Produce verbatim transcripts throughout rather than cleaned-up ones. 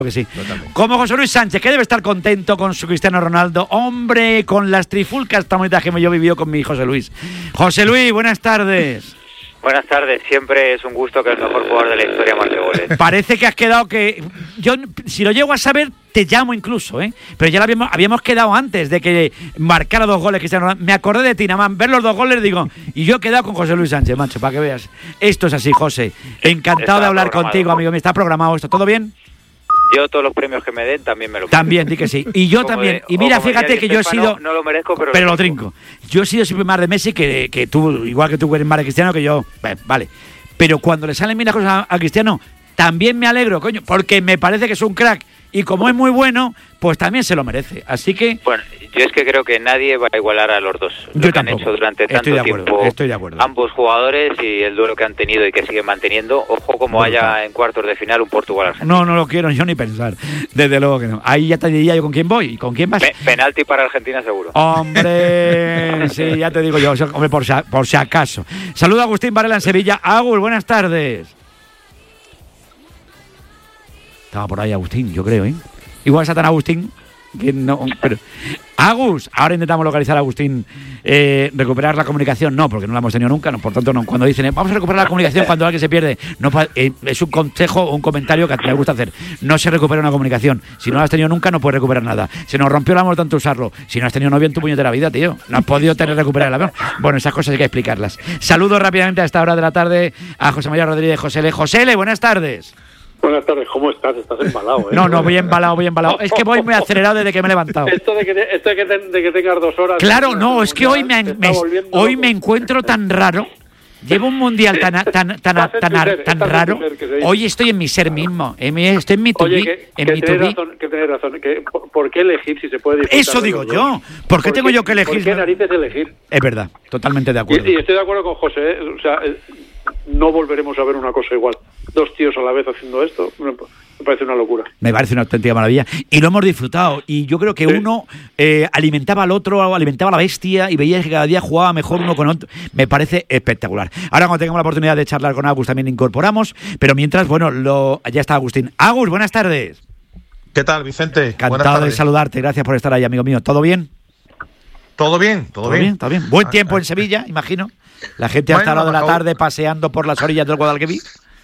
Que sí. Totalmente. Como José Luis Sánchez, que debe estar contento con su Cristiano Ronaldo. Hombre, con las trifulcas tan bonitas que yo he vivido con mi José Luis. José Luis, buenas tardes. Buenas tardes, siempre es un gusto que el mejor jugador de la historia marque goles. Parece que has quedado que... Yo, si lo llego a saber, te llamo incluso, ¿eh? Pero ya lo habíamos, habíamos quedado antes de que marcara dos goles Cristiano Ronaldo. Me acordé de ti, nada más ver los dos goles, digo... Y yo he quedado con José Luis Sánchez, macho, para que veas. Esto es así, José. Encantado Está de hablar programado. contigo, amigo. ¿Me está programado esto? ¿Todo bien? Yo todos los premios que me den también me lo También, di que sí. Y yo Como también. de- Y o mira, como fíjate diría que yo he Stefano, sido... No lo merezco, pero, Pero lo trinco. Yo he sido siempre más de Messi que, que tú, igual que tú eres más de Cristiano que yo. Bueno, vale. Pero cuando le salen bien las cosas a, a Cristiano, también me alegro, coño, porque me parece que es un crack. Y como es muy bueno, pues también se lo merece. Así que... Bueno, yo es que creo que nadie va a igualar a los dos. Lo Yo que han tampoco. hecho durante tanto Estoy de acuerdo, tiempo estoy de acuerdo. ambos jugadores y el duelo que han tenido y que siguen manteniendo. Ojo como Brutal. haya en cuartos de final un Portugal-Argentina. No, no lo quiero yo ni pensar. Desde luego que no. Ahí ya te diría yo con quién voy. ¿Y con quién vas? Pe- penalti para Argentina seguro. Hombre, sí, ya te digo yo. Hombre, por si, por si acaso. Saludo a Agustín Varela en Sevilla. Agus, buenas tardes. Estaba por ahí Agustín, yo creo, ¿eh? Igual está tan Agustín que no, pero... Agus, ahora intentamos localizar a Agustín, eh, recuperar la comunicación, no, porque no la hemos tenido nunca, no, por tanto, no, cuando dicen, eh, vamos a recuperar la comunicación cuando alguien se pierde, no, eh, es un consejo o un comentario que me gusta hacer, no se recupera una comunicación, si no la has tenido nunca no puedes recuperar nada, se nos rompió el amor tanto usarlo, si no has tenido novio en tu puñetera vida, tío, no has podido tener recuperar el avión, bueno, esas cosas hay que explicarlas. Saludo rápidamente a esta hora de la tarde a José María Rodríguez José L. José L., buenas tardes. Buenas tardes, ¿cómo estás? Estás embalado, ¿eh? No, no, voy embalado, voy embalado. Es que voy muy acelerado desde que me he levantado. Esto de que, te- esto de que, te- de que tengas dos horas... Claro, no, es que hoy me, te está me- volviendo hoy loco. me encuentro tan raro. Llevo un mundial tan tan tan tan, Estás en tan, tu ser, tan estás en raro. tu ser, que se dice. Hoy estoy en mi ser mismo. En mi- estoy en mi to Oye, be, que, en que mi to tenés be. razón, que tenés razón. Que, por, ¿por qué elegir si se puede disfrutar? Eso de digo los dos? yo. ¿Por qué tengo yo que elegir? ¿Por qué narices elegir? Es verdad, totalmente de acuerdo. Y, y estoy de acuerdo con José, ¿eh? O sea, eh, no volveremos a ver una cosa igual. Dos tíos a la vez haciendo esto, me me parece una locura. Me parece una auténtica maravilla. Y lo hemos disfrutado. Y yo creo que Sí. uno eh, alimentaba al otro, alimentaba a la bestia y veía que cada día jugaba mejor uno con otro. Me parece espectacular. Ahora, cuando tengamos la oportunidad de charlar con Agus, también incorporamos. Pero mientras, bueno, lo, ya está Agustín. Agus, buenas tardes. ¿Qué tal, Vicente? Buenas Encantado de tardes. saludarte. Gracias por estar ahí, amigo mío. ¿Todo bien? ¿Todo bien? ¿Todo, bien? ¿Todo bien? Buen Ah, tiempo ah, en Sevilla, imagino. La gente Bueno, hasta la hora de la acabo- tarde paseando por las orillas del Guadalquivir.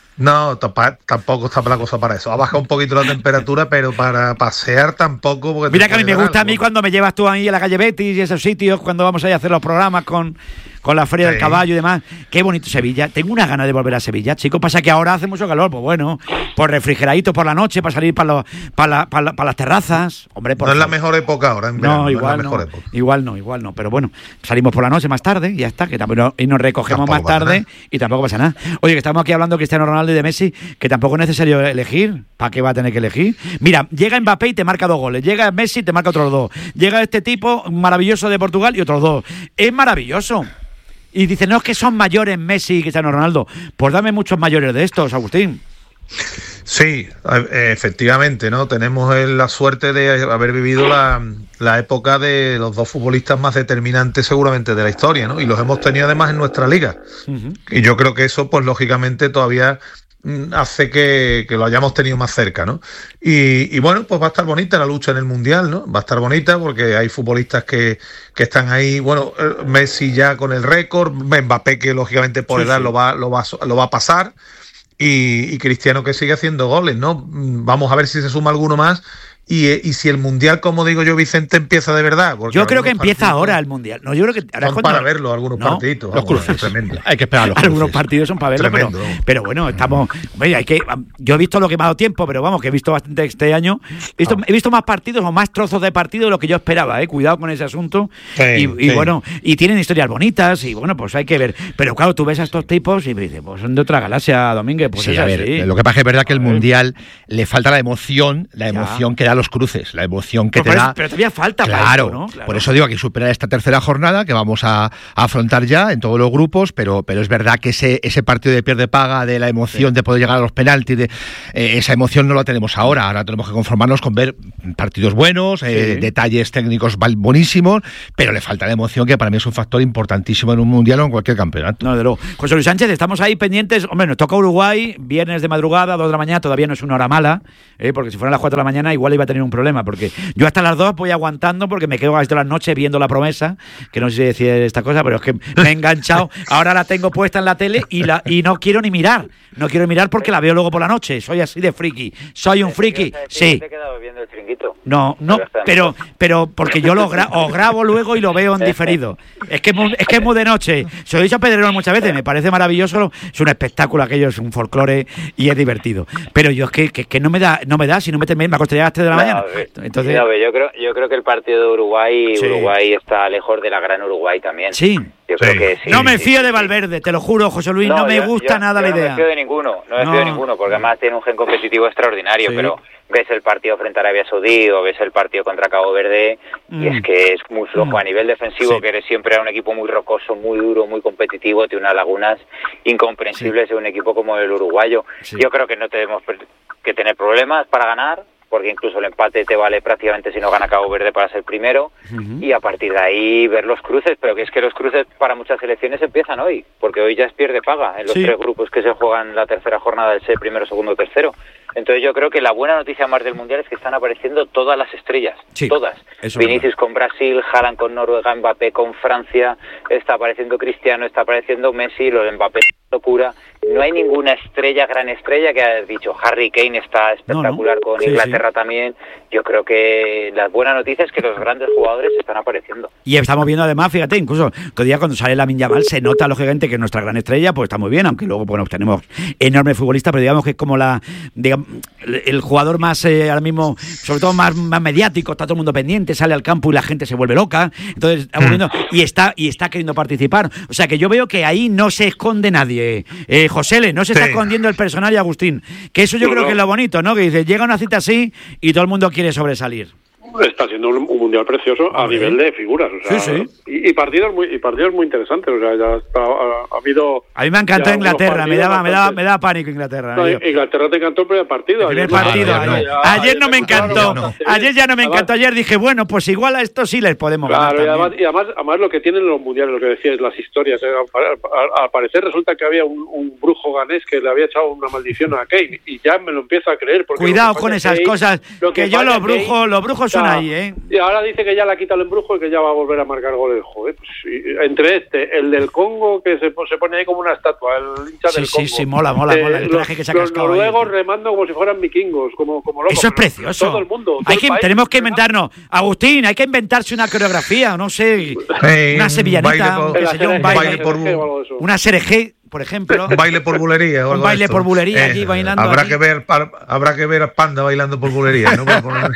No, tapa- tampoco está la cosa para eso. Ha bajado un poquito la temperatura, pero para pasear tampoco. Porque Mira te que a mí me puede dar gusta a mí algo. cuando me llevas tú ahí a la calle Betis y esos sitios, cuando vamos ahí a hacer los programas con, con la Feria Sí. del Caballo y demás. Qué bonito Sevilla. Tengo una gana de volver a Sevilla, chicos. Pasa que ahora hace mucho calor, pues bueno, pues refrigeradito por la noche para salir para, los, para, la- para, la- para las terrazas. Hombre, por No es la favor. mejor época ahora, en verano, No, no igual es la no, mejor época. igual no, igual no, pero bueno, salimos por la noche más tarde y ya está, que tampoco, y nos recogemos Tampoco más pasa tarde nada. y tampoco pasa nada. Oye, que estamos aquí hablando de Cristiano Ronaldo y de Messi, que tampoco es necesario elegir, ¿para qué va a tener que elegir? Mira, llega Mbappé y te marca dos goles, llega Messi y te marca otros dos, llega este tipo maravilloso de Portugal y otros dos, es maravilloso. Y dicen, no, es que son mayores Messi y Cristiano Ronaldo, pues dame muchos mayores de estos, Agustín. Sí, eh, efectivamente, ¿no? Tenemos eh, la suerte de haber vivido la, la época de los dos futbolistas más determinantes seguramente de la historia, ¿no? Y los hemos tenido además en nuestra liga. Uh-huh. Y yo creo que eso, pues lógicamente, todavía mm, hace que, que lo hayamos tenido más cerca, ¿no? Y, y bueno, pues va a estar bonita la lucha en el Mundial, ¿no? Va a estar bonita porque hay futbolistas que, que están ahí, bueno, eh, Messi ya con el récord, Mbappé que lógicamente por Sí, edad sí. Lo, va, lo, va, a- lo va a pasar. Y, y Cristiano que sigue haciendo goles, ¿no? Mm, Vamos a ver si se suma alguno más. Y, eh, y si el Mundial, como digo yo, Vicente, empieza de verdad. porque Yo creo que algunos empieza partidos ahora el Mundial. No, yo creo que ahora es Son cuando- para verlo, algunos No, partidos. los vamos, cruces. es tremendo. Hay que esperar los Algunos cruces. partidos son para verlo, Tremendo, pero, vamos. pero bueno, estamos. Hombre, hay que, yo he visto lo que me ha dado tiempo, pero vamos, que he visto bastante este año. He visto, Ah. he visto más partidos o más trozos de partido de lo que yo esperaba, ¿eh? Cuidado con ese asunto. Sí, y y sí. bueno, y tienen historias bonitas, y bueno, pues hay que ver. Pero claro, tú ves a estos tipos y me dices, pues son de otra galaxia, Domínguez. Pues sí, es a ver, así. lo que pasa es que es verdad que el A ver. Mundial le falta la emoción, la Ya. emoción que da los cruces, la emoción que pero, te da. Pero todavía falta claro, para eso, ¿no? Claro. Por eso digo, hay que superar esta tercera jornada que vamos a, a afrontar ya en todos los grupos, pero, pero es verdad que ese, ese partido de pierde paga, de la emoción sí. de poder llegar a los penaltis, de, eh, esa emoción no la tenemos ahora. Ahora tenemos que conformarnos con ver partidos buenos, eh, sí. detalles técnicos buenísimos, pero le falta la emoción, que para mí es un factor importantísimo en un mundial o en cualquier campeonato. No, de luego. José Luis Sánchez, estamos ahí pendientes. Hombre, nos toca Uruguay, viernes de madrugada, dos de la mañana, todavía no es una hora mala, eh, porque si fueran las cuatro de la mañana igual iba a tener un problema, porque yo hasta las dos voy aguantando porque me quedo hasta las noches viendo La Promesa, que no sé si decir esta cosa, pero es que me he enganchado. Ahora la tengo puesta en la tele y la y no quiero ni mirar. No quiero mirar porque la veo luego por la noche. Soy así de friki. Soy un friki. Sí. ¿Te has quedado viendo el Chiringuito? No, no, pero pero porque yo lo gra- o grabo luego y lo veo en diferido. Es que es muy, es que es muy de noche. Se lo he dicho a Pedrerol muchas veces, me parece maravilloso, es un espectáculo aquello, es un folclore y es divertido. Pero yo es que, que, que no me da, no me da, si no me me acostaría a las tres de la no, mañana. Entonces, no, yo creo, yo creo que el partido de Uruguay, sí. Uruguay está lejos de la gran Uruguay también. Sí. Yo creo sí. que sí. No me sí, fío sí, de Valverde, te lo juro, José Luis, no, no me yo, gusta yo, nada yo la no idea. No me fío de ninguno, no me no. fío de ninguno, porque además tiene un gen competitivo extraordinario, sí. pero ves el partido frente a Arabia Saudí o ves el partido contra Cabo Verde mm. y es que es muy flojo. Mm. A nivel defensivo, sí. que eres siempre era un equipo muy rocoso, muy duro, muy competitivo, tiene unas lagunas incomprensibles sí. en un equipo como el uruguayo. Sí. Yo creo que no tenemos que tener problemas para ganar, porque incluso el empate te vale prácticamente si no gana Cabo Verde para ser primero, uh-huh. y a partir de ahí ver los cruces, pero que es que los cruces para muchas selecciones empiezan hoy, porque hoy ya es pierde paga en los sí. tres grupos que se juegan la tercera jornada del ser primero, segundo, tercero. Entonces yo creo que la buena noticia más del Mundial es que están apareciendo todas las estrellas, sí, todas. Vinicius con Brasil, Haaland con Noruega, Mbappé con Francia, está apareciendo Cristiano, está apareciendo Messi, lo de Mbappé locura. No hay ninguna estrella, gran estrella, que has dicho. Harry Kane está espectacular no, no. con sí, Inglaterra sí. también. Yo creo que la buena noticia es que los grandes jugadores están apareciendo. Y estamos viendo además, fíjate, incluso que día cuando sale Lamine Yamal se nota lógicamente que nuestra gran estrella pues está muy bien, aunque luego bueno tenemos enormes futbolistas, pero digamos que es como la digamos, el jugador más eh, ahora mismo, sobre todo más, más mediático, está todo el mundo pendiente, sale al campo y la gente se vuelve loca. Entonces estamos viendo y está y está queriendo participar. O sea que yo veo que ahí no se esconde nadie. Eh, José, no se está sí. escondiendo el personal y Agustín. Que eso yo no, creo no. que es lo bonito, ¿no? Que dice, llega una cita así y todo el mundo quiere sobresalir. Está siendo un, un mundial precioso a sí. nivel de figuras, o sea, sí, sí. Y, y partidos muy y partidos muy interesantes, o sea, ya está, ha, ha habido. A mí me ha encantado Inglaterra, me daba, me daba, me daba pánico Inglaterra. No, Inglaterra te encantó el primer partido. El primer partido. Ayer, ayer, no. ayer, ayer no me encantó. No. Ayer ya no me encantó. Ayer dije, bueno, pues igual a esto sí les podemos ganar. Claro, y además, y además, además lo que tienen los mundiales, lo que decías, las historias. Eh, al, al parecer resulta que había un, un brujo ganés que le había echado una maldición a Kane y ya me lo empiezo a creer. Cuidado con esas Kane, cosas, que, que yo los brujos, Kane, los brujos son ahí, ¿eh? Y ahora dice que ya le ha quitado el embrujo y que ya va a volver a marcar goles. Joder, pues, entre este, el del Congo, que se, se pone ahí como una estatua, el hincha sí, del sí, Congo. Sí, sí, mola, mola, eh, mola. El traje que se ha los cascado noruegos ahí, remando como si fueran vikingos, como, como locos. Eso es precioso. Todo el mundo. Todo hay que, el país, tenemos que inventarnos. Agustín, hay que inventarse una coreografía, no sé, hey, una sevillanita, un, baile por, un baile, por, una sereje, por ejemplo. Un baile por bulería. O algo un baile por bulería eh, allí bailando. Habrá allí. que ver habrá que ver a Panda bailando por bulería, ¿no?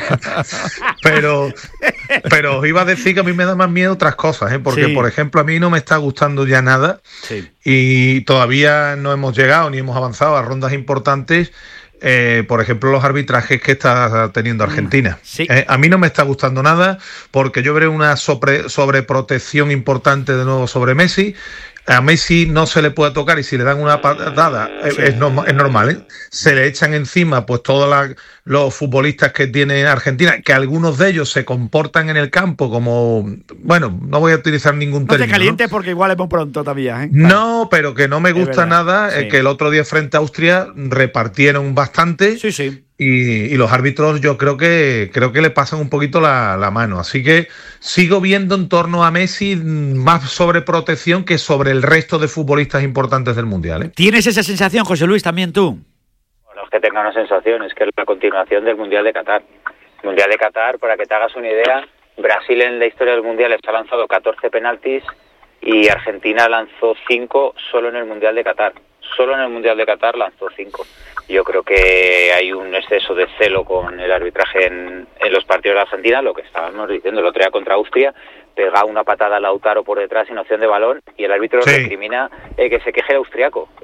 pero pero os iba a decir que a mí me da más miedo otras cosas, ¿eh? Porque sí. por ejemplo a mí no me está gustando ya nada sí. y todavía no hemos llegado ni hemos avanzado a rondas importantes. Eh, por ejemplo, los arbitrajes que está teniendo Argentina. Sí. Eh, a mí no me está gustando nada porque yo veo una sobre, sobreprotección importante de nuevo sobre Messi. A Messi no se le puede tocar y si le dan una patada sí. es, no, es normal, ¿eh? Se le echan encima pues todos la, los futbolistas que tiene Argentina, que algunos de ellos se comportan en el campo como, bueno, no voy a utilizar ningún término. No te calientes, ¿no? Porque igual es muy pronto todavía, ¿eh? Claro. No, pero que no me gusta nada sí. eh, que el otro día frente a Austria repartieron bastante. Sí, sí. Y, y los árbitros yo creo que creo que le pasan un poquito la, la mano. Así que sigo viendo en torno a Messi más sobreprotección que sobre el resto de futbolistas importantes del Mundial, ¿eh? ¿Tienes esa sensación, José Luis, también tú? Bueno, es que tenga una sensación, es que es la continuación del Mundial de Qatar. El Mundial de Qatar, para que te hagas una idea, Brasil en la historia del Mundial ha lanzado catorce penaltis y Argentina lanzó cinco solo en el Mundial de Qatar. Solo en el Mundial de Qatar lanzó cinco. Yo creo que hay un exceso de celo con el arbitraje en, en los partidos de Argentina, lo que estábamos diciendo el otro día contra Austria, pega una patada a Lautaro por detrás sin opción de balón y el árbitro sí. recrimina eh, que se queje el austriaco.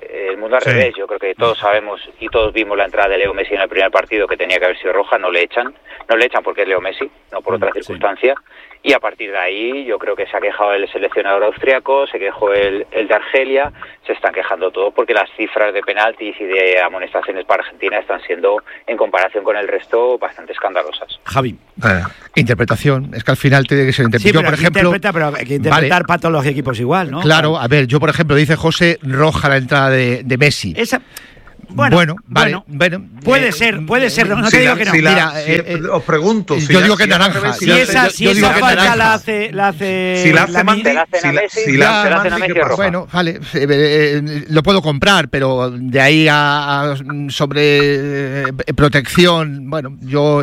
el mundo al sí. revés. Yo creo que todos sabemos y todos vimos la entrada de Leo Messi en el primer partido, que tenía que haber sido roja, no le echan, no le echan porque es Leo Messi, no por otra sí. circunstancia. Y a partir de ahí yo creo que se ha quejado el seleccionador austriaco, se quejó el, el de Argelia, se están quejando todos porque las cifras de penaltis y de amonestaciones para Argentina están siendo, en comparación con el resto, bastante escandalosas. Javi. Eh, interpretación, es que al final tiene que ser interpretación. Sí, pero yo, por hay ejemplo, que interpreta, pero hay que interpretar vale. para todos los equipos igual, ¿no? Claro, claro, a ver, yo por ejemplo, dice José, roja la entrada de, de Messi. Esa... Bueno, bueno, vale, bueno, bueno, puede eh, ser, puede ser, no si te digo la, que no. Si la, Mira, si, eh, eh, os pregunto, yo si digo la, que si naranja. La, si, si esa, yo, si yo esa falta la hace, la hace, si la hace Mandi, si la hace Messi, si la hace Mandi, Messi, ¿qué pasa? Bueno, vale, eh, eh, lo puedo comprar, pero de ahí a, a sobre eh, protección, bueno, yo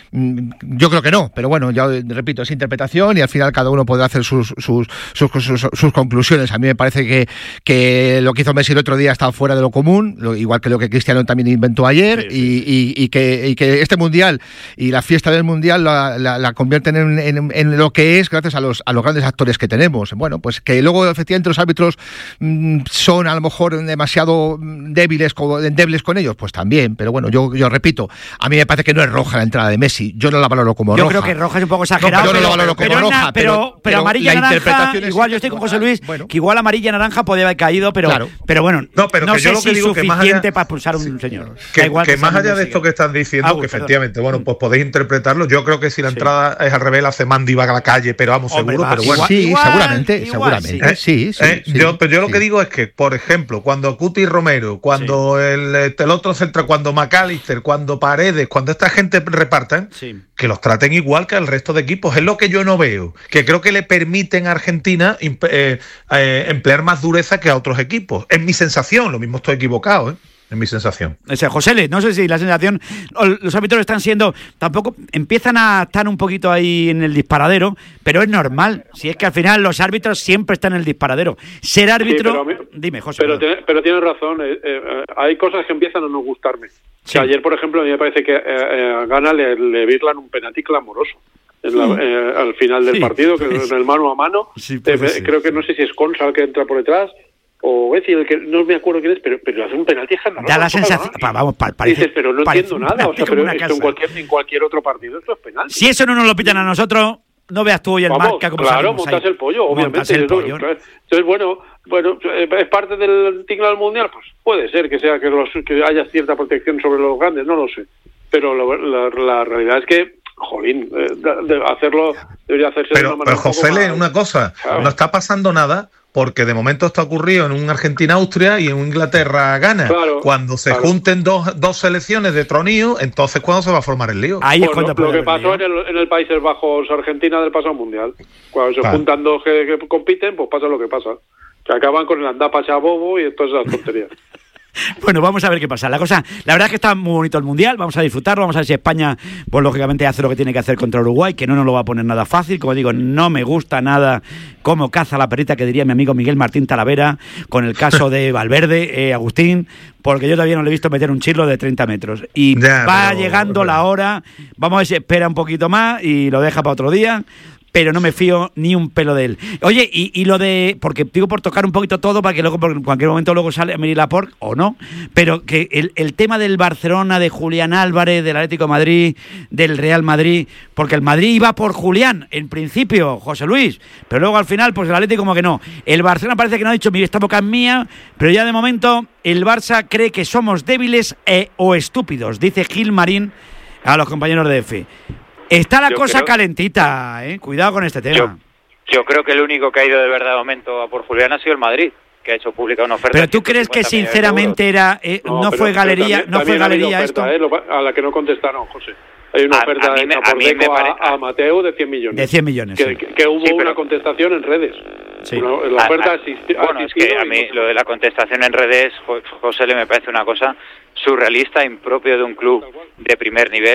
yo creo que no, pero bueno, ya repito, es interpretación y al final cada uno podrá hacer sus sus, sus, sus, sus conclusiones. A mí me parece que, que lo que hizo Messi el otro día está fuera de lo común, lo, igual que lo que Cristiano también inventó ayer, sí, sí. Y, y, y, que, y que este Mundial y la fiesta del Mundial la, la, la convierten en, en, en lo que es gracias a los, a los grandes actores que tenemos. Bueno, pues que luego efectivamente los árbitros mmm, son a lo mejor demasiado débiles, débiles con ellos, pues también, pero bueno, yo, yo repito, a mí me parece que no es roja la entrada de Messi. Yo no la valoro como yo roja. Yo creo que roja es un poco exagerado. No, yo no pero, la valoro como pero roja. Na, pero, pero, pero amarilla naranja, igual yo estoy con José Luis, bueno. que igual amarilla naranja podía haber caído, pero, claro. pero bueno, no, pero no sé yo lo que si digo suficiente que allá, para expulsar a un sí, señor. Que, que, que más allá de esto que están diciendo, ah, que efectivamente, perdón. bueno, pues podéis interpretarlo. Yo creo que si la sí. entrada es al revés, la hace Mandi va a la calle, pero vamos, Hombre, seguro, va, pero bueno. Sí, igual, seguramente, igual, seguramente. ¿Eh? Sí, sí, eh, sí, yo, pero yo sí. lo que digo es que, por ejemplo, cuando Cuti Romero, cuando sí. el, el otro centro, cuando McAllister, cuando Paredes, cuando esta gente repartan, sí. que los traten igual que al resto de equipos. Es lo que yo no veo, que creo que le permiten a Argentina eh, eh, emplear más dureza que a otros equipos. Es mi sensación, lo mismo estoy equivocado, ¿eh? Es mi sensación. O sea, José Le, no sé si la sensación, los árbitros están siendo, tampoco empiezan a estar un poquito ahí en el disparadero, pero es normal. Si es que al final los árbitros siempre están en el disparadero. Ser árbitro, sí, mí, dime, José. Pero, tiene, pero tienes razón, eh, eh, hay cosas que empiezan a no gustarme. Sí. O sea, ayer, por ejemplo, a mí me parece que eh, eh, a Gana le, le virlan un penalti clamoroso. En la, eh, al final del sí, partido, que pues, en el mano a mano, sí, pues, eh, sí, creo que no sé si es Consa el que entra por detrás, o es el que no me acuerdo quién es, pero, pero hace un penalti escandaloso. Da la sensación, pa, vamos, pa, parece, dices, pero no entiendo nada, o sea, pero esto en cualquier, en cualquier otro partido esto es penal. Si eso no nos lo pitan a nosotros, no veas tú hoy el vamos, marca como claro, montas ahí. El pollo, obviamente. El pollo, ¿no? Entonces, bueno, bueno, es parte del tinglado del Mundial, pues puede ser que sea que, los, que haya cierta protección sobre los grandes, no lo sé. Pero lo, la, la realidad es que jolín, eh, de, de hacerlo debería hacerse pero, de una manera. Pero José, un le, una cosa, claro. no está pasando nada porque de momento está ocurrido en un Argentina-Austria y en un Inglaterra-Ghana. Claro, cuando se claro. junten dos, dos selecciones de tronío, entonces ¿cuándo se va a formar el lío? Ahí pues es cuando lo, lo que pasó en el, en el Países Bajos Argentina del pasado mundial. Cuando se claro. juntan dos que, que compiten, pues pasa lo que pasa. Que acaban con el andá pacha bobo y todas esas tonterías. Bueno, vamos a ver qué pasa. La cosa, la verdad es que está muy bonito el Mundial, vamos a disfrutarlo, vamos a ver si España, pues lógicamente hace lo que tiene que hacer contra Uruguay, que no nos lo va a poner nada fácil. Como digo, no me gusta nada cómo caza la perrita, que diría mi amigo Miguel Martín Talavera, con el caso de Valverde, eh, Agustín, porque yo todavía no le he visto meter un chirlo de treinta metros. Y ya, va pero, llegando pero... la hora, vamos a ver si espera un poquito más y lo deja para otro día. Pero no me fío ni un pelo de él. Oye, y, y lo de... Porque digo por tocar un poquito todo para que luego, por en cualquier momento luego sale Amélie Laporte, o no, pero que el, el tema del Barcelona, de Julián Álvarez, del Atlético de Madrid, del Real Madrid, porque el Madrid iba por Julián, en principio, José Luis, pero luego al final, pues el Atlético como que no. El Barcelona parece que no ha dicho, mire, esta boca es mía, pero ya de momento el Barça cree que somos débiles e, o estúpidos, dice Gil Marín a los compañeros de F. Está la yo cosa creo, calentita, ¿eh? Cuidado con este tema. Yo, yo creo que el único que ha ido de verdad de momento a por Julián ha sido el Madrid, que ha hecho pública una oferta. Pero tú crees que sinceramente era eh, no, no pero, fue galería, también, no fue galería oferta, esto. Eh, a la que no contestaron, José. Hay una a, oferta a, me, por a, Deco pare... a, a Mateo de cien millones. De cien millones. Que, sí. que, que hubo sí, pero... una contestación en redes. Sí. Una, la oferta a, a, asisti- bueno, es que a mí no... lo de la contestación en redes, José, le me parece una cosa surrealista, impropio de un club de primer nivel.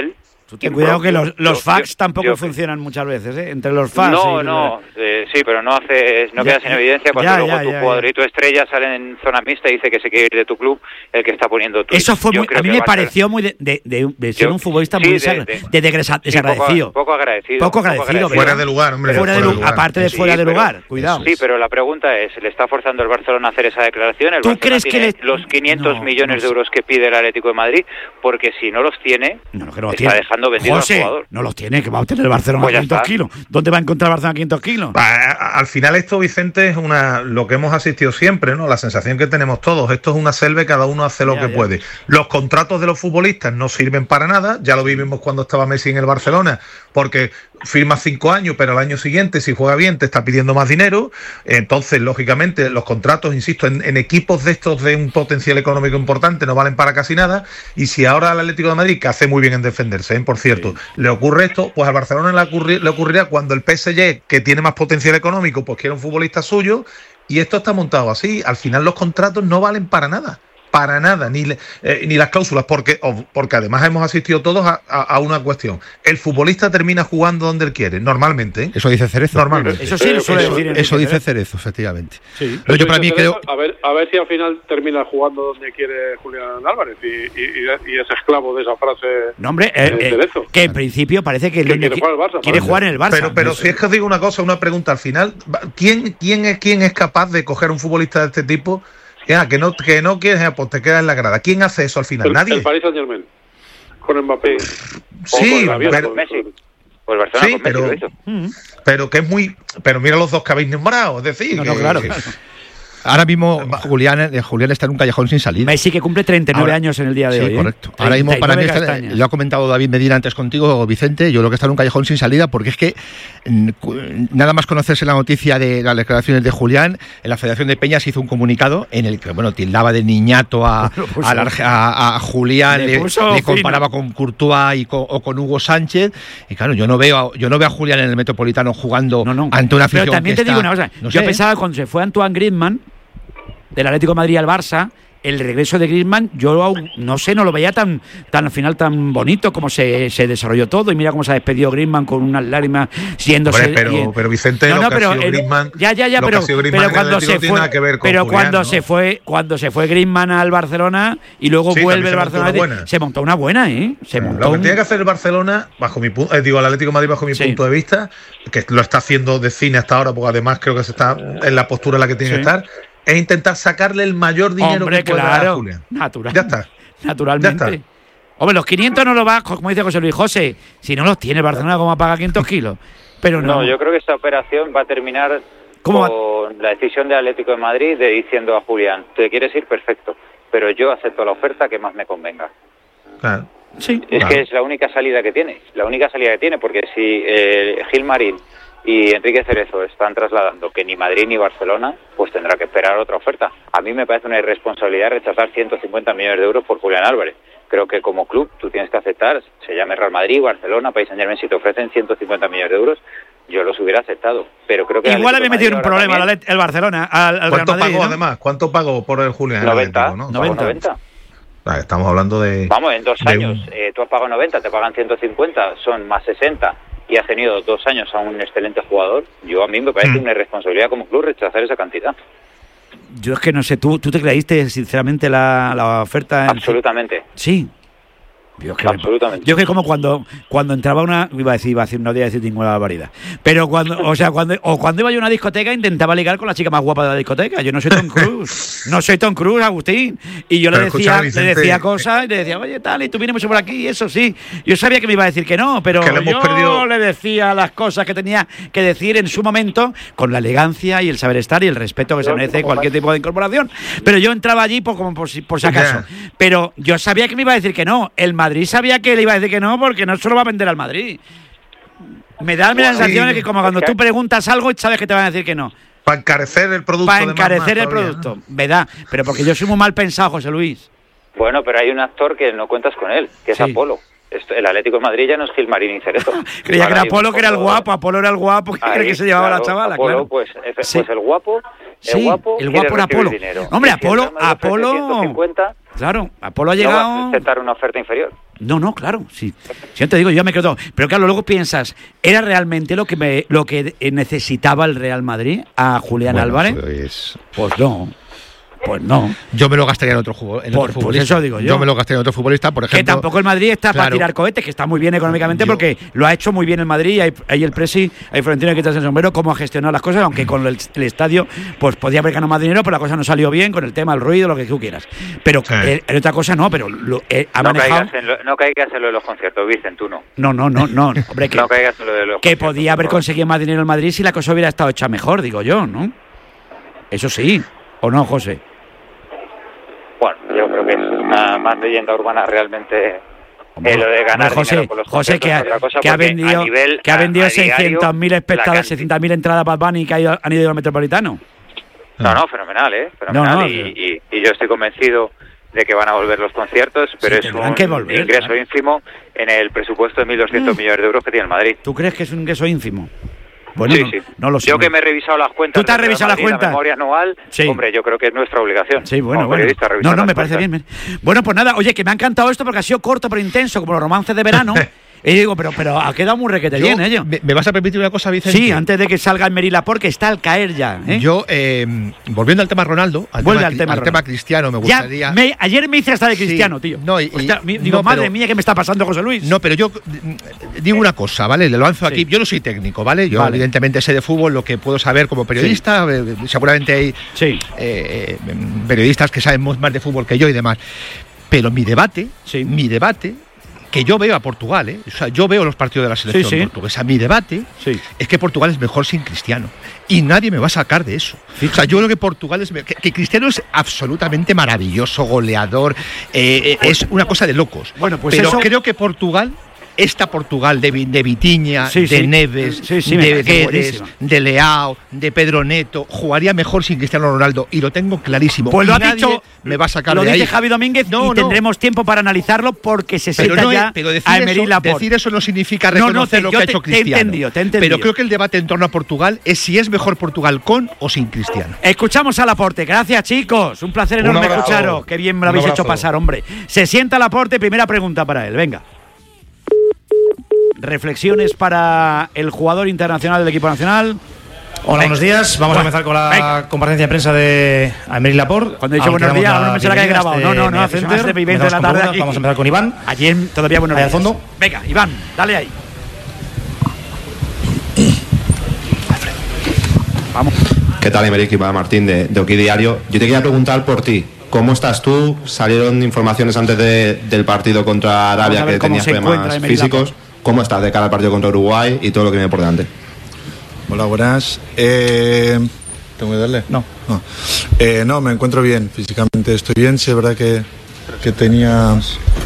Ten cuidado que los, los yo, fax yo, tampoco yo, funcionan muchas veces, ¿eh? Entre los fax. No, y no, eh, sí, pero no hace, no ya, quedas en evidencia cuando ya, luego ya, tu ya, jugadorito estrella sale en zona mixta y dice que se quiere ir de tu club, el que está poniendo tu. Eso fue muy, a mí me pareció muy de, de, de, de ser yo, un futbolista muy sí, de, de, de degresa, desagradecido. Poco, poco agradecido. Poco agradecido. Poco fuera de lugar, hombre. Fuera de, fuera de lugar. Aparte de sí, fuera de pero, lugar, cuidado. Sí, pero la pregunta es, ¿le está forzando el Barcelona a hacer esa declaración? ¿El ¿Tú Barcelona crees tiene que le... los quinientos no, millones no de euros que pide el Atlético de Madrid? Porque si no los tiene, no, no, que no los está tiene. dejando vendido José, al jugador. No los tiene, que va a obtener el Barcelona pues quinientos kilos. ¿Dónde va a encontrar el Barcelona quinientos kilos? Al final esto, Vicente, es una lo que hemos asistido siempre, ¿no? La sensación que tenemos todos. Esto es una selva y cada uno hace lo ya, que ya. puede. Los contratos de los futbolistas no sirven para nada. Ya lo vivimos cuando estaba Messi en el Barcelona, porque firma cinco años, pero al año siguiente, si juega bien, te está pidiendo más dinero. Entonces, lógicamente, los contratos, insisto, en, en equipos de estos de un potencial económico importante no valen para casi nada. Y si ahora al Atlético de Madrid, que hace muy bien en defenderse, ¿eh? Por cierto, sí. le ocurre esto, pues al Barcelona le, ocurri- le ocurrirá cuando el P S G, que tiene más potencial económico, pues quiere un futbolista suyo, y esto está montado así. Al final los contratos no valen para nada. Para nada, ni, eh, ni las cláusulas, porque, oh, porque además hemos asistido todos a, a, a una cuestión. El futbolista termina jugando donde él quiere, normalmente. ¿eh? Eso dice Cerezo. Normalmente. Eso sí lo suele eso, decir. Eso dice Cerezo, efectivamente. Sí. No, yo para mí creo... A ver, a ver si al final termina jugando donde quiere Julián Álvarez y, y, y, y es esclavo de esa frase. No, hombre, eh, eh, que en principio parece que, que quiere, jugar, al Barça, quiere jugar en el Barça. Pero, pero si es que os digo una cosa, una pregunta al final, ¿quién, quién, es, quién es capaz de coger un futbolista de este tipo? Ya, que no, que no quieres, pues te quedas en la grada. ¿Quién hace eso al final? El, Nadie. El Paris Saint-Germain. Con Mbappé. Sí, o con pero, Messi. O el Barcelona sí, con Messi, pero, lo hizo. pero que es muy... Pero mira los dos que habéis nombrado, es decir... No, que, no, claro. que, Ahora mismo Julián, eh, Julián está en un callejón sin salida. Messi que cumple treinta y nueve Ahora, años en el día de sí, hoy. Correcto. ¿eh? Ahora mismo para mí, está, castañas. lo ha comentado David Medina antes contigo, Vicente, yo creo que está en un callejón sin salida porque es que nada más conocerse la noticia de las declaraciones de Julián, en la Federación de Peñas hizo un comunicado en el que bueno tildaba de niñato a, a, la, a, a Julián, le, le, le comparaba con Courtois y con, o con Hugo Sánchez, y claro, yo no veo, yo no veo a Julián en el Metropolitano jugando no, no. ante una afición. Pero también que te está, digo una cosa, no yo sé, pensaba cuando se fue Antoine Griezmann del Atlético de Madrid al Barça, el regreso de Griezmann, yo no sé, no lo veía tan, tan al final tan bonito como se, se desarrolló todo, y mira cómo se ha despedido Griezmann con unas lágrimas siéndose. Hombre, pero, y, pero Vicente, no, no, lo que pero, ha sido Griezmann, ya, ya, ya, pero, pero cuando se fue, nada que ver con pero Julián, cuando ¿no? se fue, cuando se fue Griezmann al Barcelona y luego sí, vuelve el Barcelona, buena. se montó una buena, ¿eh? Se montó lo que un... tiene que hacer el Barcelona, bajo mi punto, eh, digo, el Atlético de Madrid bajo mi sí. punto de vista, que lo está haciendo de cine hasta ahora, porque además creo que se está en la postura en la que tiene sí. que estar. Es intentar sacarle el mayor dinero Hombre, que pueda claro, a Julián. Natural, ya está. Naturalmente. Ya está. Hombre, los quinientos no los va, como dice José Luis José, si no los tiene Barcelona, ¿cómo va a pagar quinientos kilos? Pero no. No, yo creo que esta operación va a terminar ¿Cómo con va? la decisión del Atlético de Madrid de diciendo a Julián, ¿te quieres ir? Perfecto, pero yo acepto la oferta que más me convenga. Claro. Sí, es claro. que es la única salida que tiene, la única salida que tiene, porque si eh, Gil Marín y Enrique Cerezo están trasladando que ni Madrid ni Barcelona, pues tendrá que esperar otra oferta. A mí me parece una irresponsabilidad rechazar ciento cincuenta millones de euros por Julián Álvarez. Creo que como club tú tienes que aceptar, se llame Real Madrid, Barcelona, Paris Saint-Germain, si te ofrecen ciento cincuenta millones de euros, yo los hubiera aceptado. Pero creo que igual había metido un problema también, el Barcelona al, al ¿Cuánto Real Madrid, pagó ¿no? además? ¿Cuánto pagó por el Julián? noventa, ¿no? noventa. noventa. Vale, estamos hablando de... Vamos, en dos de años, un... eh, tú has pagado noventa, te pagan ciento cincuenta, son más sesenta, y has tenido dos años a un excelente jugador. Yo a mí me parece mm. una irresponsabilidad como club rechazar esa cantidad. Yo es que no sé, ¿tú, tú te creíste sinceramente la, la oferta? Absolutamente. Sí. Yo es que, Absolutamente. Yo es que como cuando, cuando entraba una... Iba a decir, iba a decir, no voy a decir ninguna barbaridad. Pero cuando, o sea, cuando, o cuando iba yo a una discoteca intentaba ligar con la chica más guapa de la discoteca. Yo no soy Tom Cruise. No soy Tom Cruise, Agustín. Y yo le decía, Vicente, le decía cosas y le decía, oye, tal, y tú vienes mucho por aquí, y eso sí. Yo sabía que me iba a decir que no, pero que le hemos yo perdido... le decía las cosas que tenía que decir en su momento con la elegancia y el saber estar y el respeto que se merece cualquier tipo de incorporación. Pero yo entraba allí por, como por, si, por si acaso. Yeah. Pero yo sabía que me iba a decir que no. El Madrid sabía que le iba a decir que no porque no se lo va a vender al Madrid. Me da la sensación de sí. que como cuando tú preguntas algo y sabes que te van a decir que no. Para encarecer el producto. Para encarecer más, el todavía, producto. ¿no? ¿Verdad? Pero porque yo soy muy mal pensado, José Luis. Bueno, pero hay un actor que no cuentas con él, que es sí. Apolo. El Atlético de Madrid ya no es Gil Marín y Cerezo. Creía que era Apolo, que era el guapo. Apolo era el guapo que, Ahí, que se llevaba claro, la chavala. Apolo, claro. pues, pues sí. el guapo. El sí, guapo, el guapo era Apolo. El Hombre, Apolo. Apolo. ciento cincuenta, Claro, Apolo ha No llegado... vas a aceptar una oferta inferior. No, no, claro, sí. Si yo te digo, yo me quedo... Pero claro, luego piensas, ¿era realmente lo que me, lo que necesitaba el Real Madrid a Julián bueno, Álvarez? Pues... pues no. Pues no. Yo me lo gastaría en otro, jugador, en por, otro futbolista. Por eso digo yo. Yo me lo gastaría en otro futbolista, por ejemplo. Que tampoco el Madrid está claro, para tirar cohetes, que está muy bien económicamente, yo, porque lo ha hecho muy bien el Madrid. Hay, hay el Presi, hay Florentino que quitarse el sombrero, cómo ha gestionado las cosas, aunque con el, el estadio pues podía haber ganado más dinero, pero la cosa no salió bien con el tema, el ruido, lo que tú quieras. Pero sí. eh, en otra cosa no, pero lo, eh, ha no manejado. Caigas en lo, no caigas en lo de los conciertos, Vicent, tú no. No, no, no, no. Hombre, que, no caigas en lo de los que podía haber conseguido más dinero el Madrid si la cosa hubiera estado hecha mejor, digo yo, ¿no? Eso sí. ¿O no, José? Bueno, yo creo que es una más leyenda urbana realmente eh, lo de ganar José, dinero con los José que ha, cosa, que ha vendido, nivel, que ha vendido a, a seiscientos mil espectadores, seiscientos mil entradas para Bad Bunny que ha ido, han ido al Metropolitano. No, no, fenomenal, ¿eh? Fenomenal. No, no, y, y, y yo estoy convencido de que van a volver los conciertos, pero sí, es un que volver, ingreso claro. ínfimo en el presupuesto de mil doscientos mm. millones de euros que tiene el Madrid. ¿Tú crees que es un ingreso ínfimo? Bueno, sí, no, sí. no lo sé. Yo que me he revisado las cuentas. ¿Tú te has revisado las cuentas? La memoria anual, sí. Hombre, yo creo que es nuestra obligación. Sí, bueno, bueno. No, no, me parece bien. Bueno, pues nada, oye, que me ha encantado esto porque ha sido corto pero intenso, como los romances de verano. Y digo, pero, pero ha quedado muy requete bien, ¿eh? ¿Me, ¿Me vas a permitir una cosa, Vicente? Sí, antes de que salga el Merila, porque está al caer ya. ¿eh? Yo, eh, volviendo al tema Ronaldo, al, Vuelve tema, al, tema, al tema Cristiano, me gustaría. Ya, me, ayer me hice hasta de Cristiano, sí, tío. No, y, Hostia, y, digo, no, madre pero, mía, ¿qué me está pasando, José Luis? No, pero yo digo una cosa, ¿vale? Le lanzo sí. aquí. Yo no soy técnico, ¿vale? Yo, vale. evidentemente, sé de fútbol lo que puedo saber como periodista. Sí. Seguramente hay sí. eh, periodistas que saben más de fútbol que yo y demás. Pero mi debate, sí. mi debate. Que yo veo a Portugal, ¿eh? O sea, yo veo los partidos de la selección sí, sí. portuguesa. Mi debate sí. es que Portugal es mejor sin Cristiano. Y nadie me va a sacar de eso. Sí. O sea, yo creo que Portugal es... Que, que Cristiano es absolutamente maravilloso, goleador. Eh, es una cosa de locos. Bueno, pues Pero eso... creo que Portugal... Esta Portugal de, de Vitinha, sí, de sí. Neves, sí, sí, de Guedes, de Leao, de Pedro Neto, jugaría mejor sin Cristiano Ronaldo y lo tengo clarísimo. Pues lo ha nadie dicho, me va a sacar lo de dice ahí. Javi Domínguez no, y no. tendremos tiempo para analizarlo porque se sienta no, ya pero decir a Emery eso, Laporte. Decir eso no significa reconocer no, no, te, lo que ha hecho te, Cristiano. Te he entendido, te he entendido. Pero creo que el debate en torno a Portugal es si es mejor Portugal con o sin Cristiano. Escuchamos a Laporte. Gracias, chicos. Un placer enorme Un escucharos. Qué bien me lo habéis hecho pasar, hombre. Se sienta Laporte. Primera pregunta para él. Venga. Reflexiones para el jugador internacional del equipo nacional. Hola, buenos días. Vamos bueno, a empezar con la venga. comparecencia de prensa de Emery Laporte. Cuando he dicho buenos días, no me será que he grabado. Este, no, no, no, hace más de veinte de la tarde aquí. Vamos a empezar con Iván. Allí todavía buenos días. Al fondo. Venga, Iván, dale ahí. Vamos. ¿Qué tal, Emery? Iván Martín de, de Oki Diario. Yo te quería preguntar por ti. ¿Cómo estás tú? Salieron informaciones antes de, del partido contra Arabia que tenías problemas físicos. ¿Cómo estás de cara al partido contra Uruguay y todo lo que viene por delante? Hola, buenas. Eh, ¿Tengo que darle? No. No. Eh, no, me encuentro bien. Físicamente estoy bien. Sí, es verdad que, que tenía...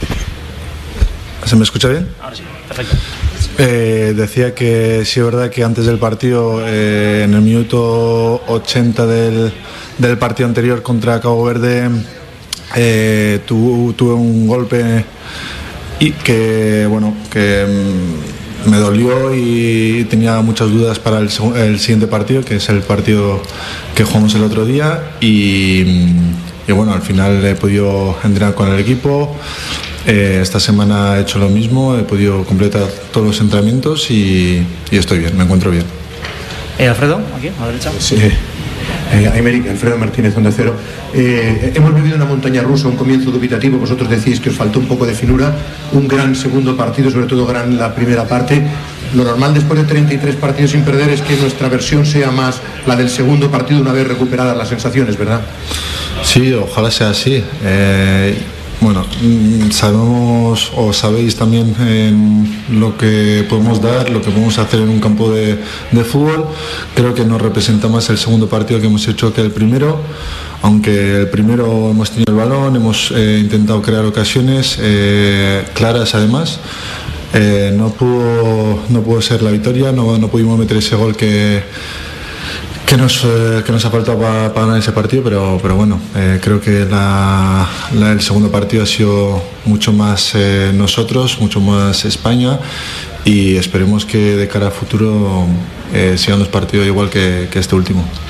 ¿Se me escucha bien? Ahora sí, perfecto. Eh, decía que sí es verdad que antes del partido, eh, en el minuto ochenta del, del partido anterior contra Cabo Verde, eh, tu, tuve un golpe y que, bueno, que mm, me dolió y tenía muchas dudas para el, el siguiente partido, que es el partido que jugamos el otro día, y, y bueno, al final he podido entrenar con el equipo. Eh, esta semana he hecho lo mismo, he podido completar todos los entrenamientos y, y estoy bien, me encuentro bien. Eh, Alfredo, aquí, a la derecha. Sí. Eh, Emery, Alfredo Martínez, Onda Cero. Eh, hemos vivido una montaña rusa, un comienzo dubitativo. Vosotros decís que os faltó un poco de finura, un gran segundo partido, sobre todo gran la primera parte. Lo normal después de treinta y tres partidos sin perder es que nuestra versión sea más la del segundo partido una vez recuperadas las sensaciones, ¿verdad? Sí, ojalá sea así. Eh, Bueno, sabemos o sabéis también eh, lo que podemos dar, lo que podemos hacer en un campo de, de fútbol. Creo que nos representa más el segundo partido que hemos hecho que el primero, aunque el primero hemos tenido el balón, hemos eh, intentado crear ocasiones eh, claras además. Eh, no pudo, no pudo ser la victoria, no, no pudimos meter ese gol que Que nos, eh, que nos ha faltado para pa ganar ese partido, pero, pero bueno, eh, creo que la, la, el segundo partido ha sido mucho más eh, nosotros, mucho más España, y esperemos que de cara a futuro eh, sigan los partidos igual que, que este último.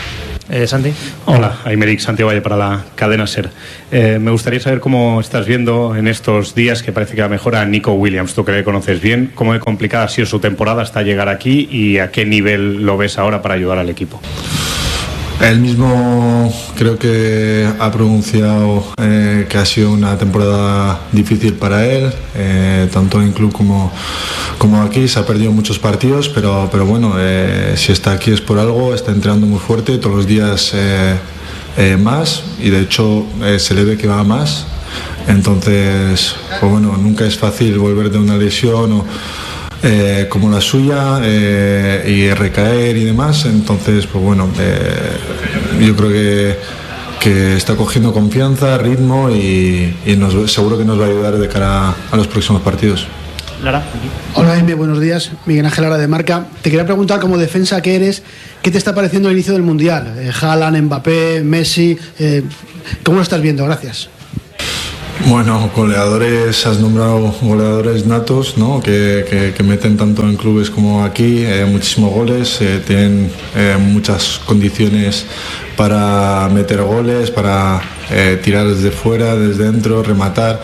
Eh, Santi. Hola, Aymeric, Santiago Valle para la cadena SER. Eh, me gustaría saber cómo estás viendo en estos días que parece que va mejor a Nico Williams, tú que le conoces bien, cómo de complicada ha sido su temporada hasta llegar aquí y a qué nivel lo ves ahora para ayudar al equipo. Él mismo creo que ha pronunciado eh, que ha sido una temporada difícil para él, eh, tanto en club como, como aquí. Se ha perdido muchos partidos, pero, pero bueno, eh, si está aquí es por algo. Está entrenando muy fuerte todos los días eh, eh, más, y de hecho eh, se le ve que va más. Entonces, pues bueno, nunca es fácil volver de una lesión o Eh, como la suya eh, y recaer y demás. Entonces, pues bueno, eh, yo creo que, que está cogiendo confianza, ritmo y, y nos, seguro que nos va a ayudar de cara a los próximos partidos. Lara, aquí. Hola, Jaime, buenos días. Miguel Ángel Lara de Marca. Te quería preguntar, como defensa que eres, ¿qué te está pareciendo el inicio del Mundial? Eh, Haaland, Mbappé, Messi, eh, ¿cómo lo estás viendo? Gracias. Bueno, goleadores, has nombrado goleadores natos, ¿no? que, que, que meten tanto en clubes como aquí, eh, muchísimos goles, eh, tienen eh, muchas condiciones para meter goles, para eh, tirar desde fuera, desde dentro, rematar.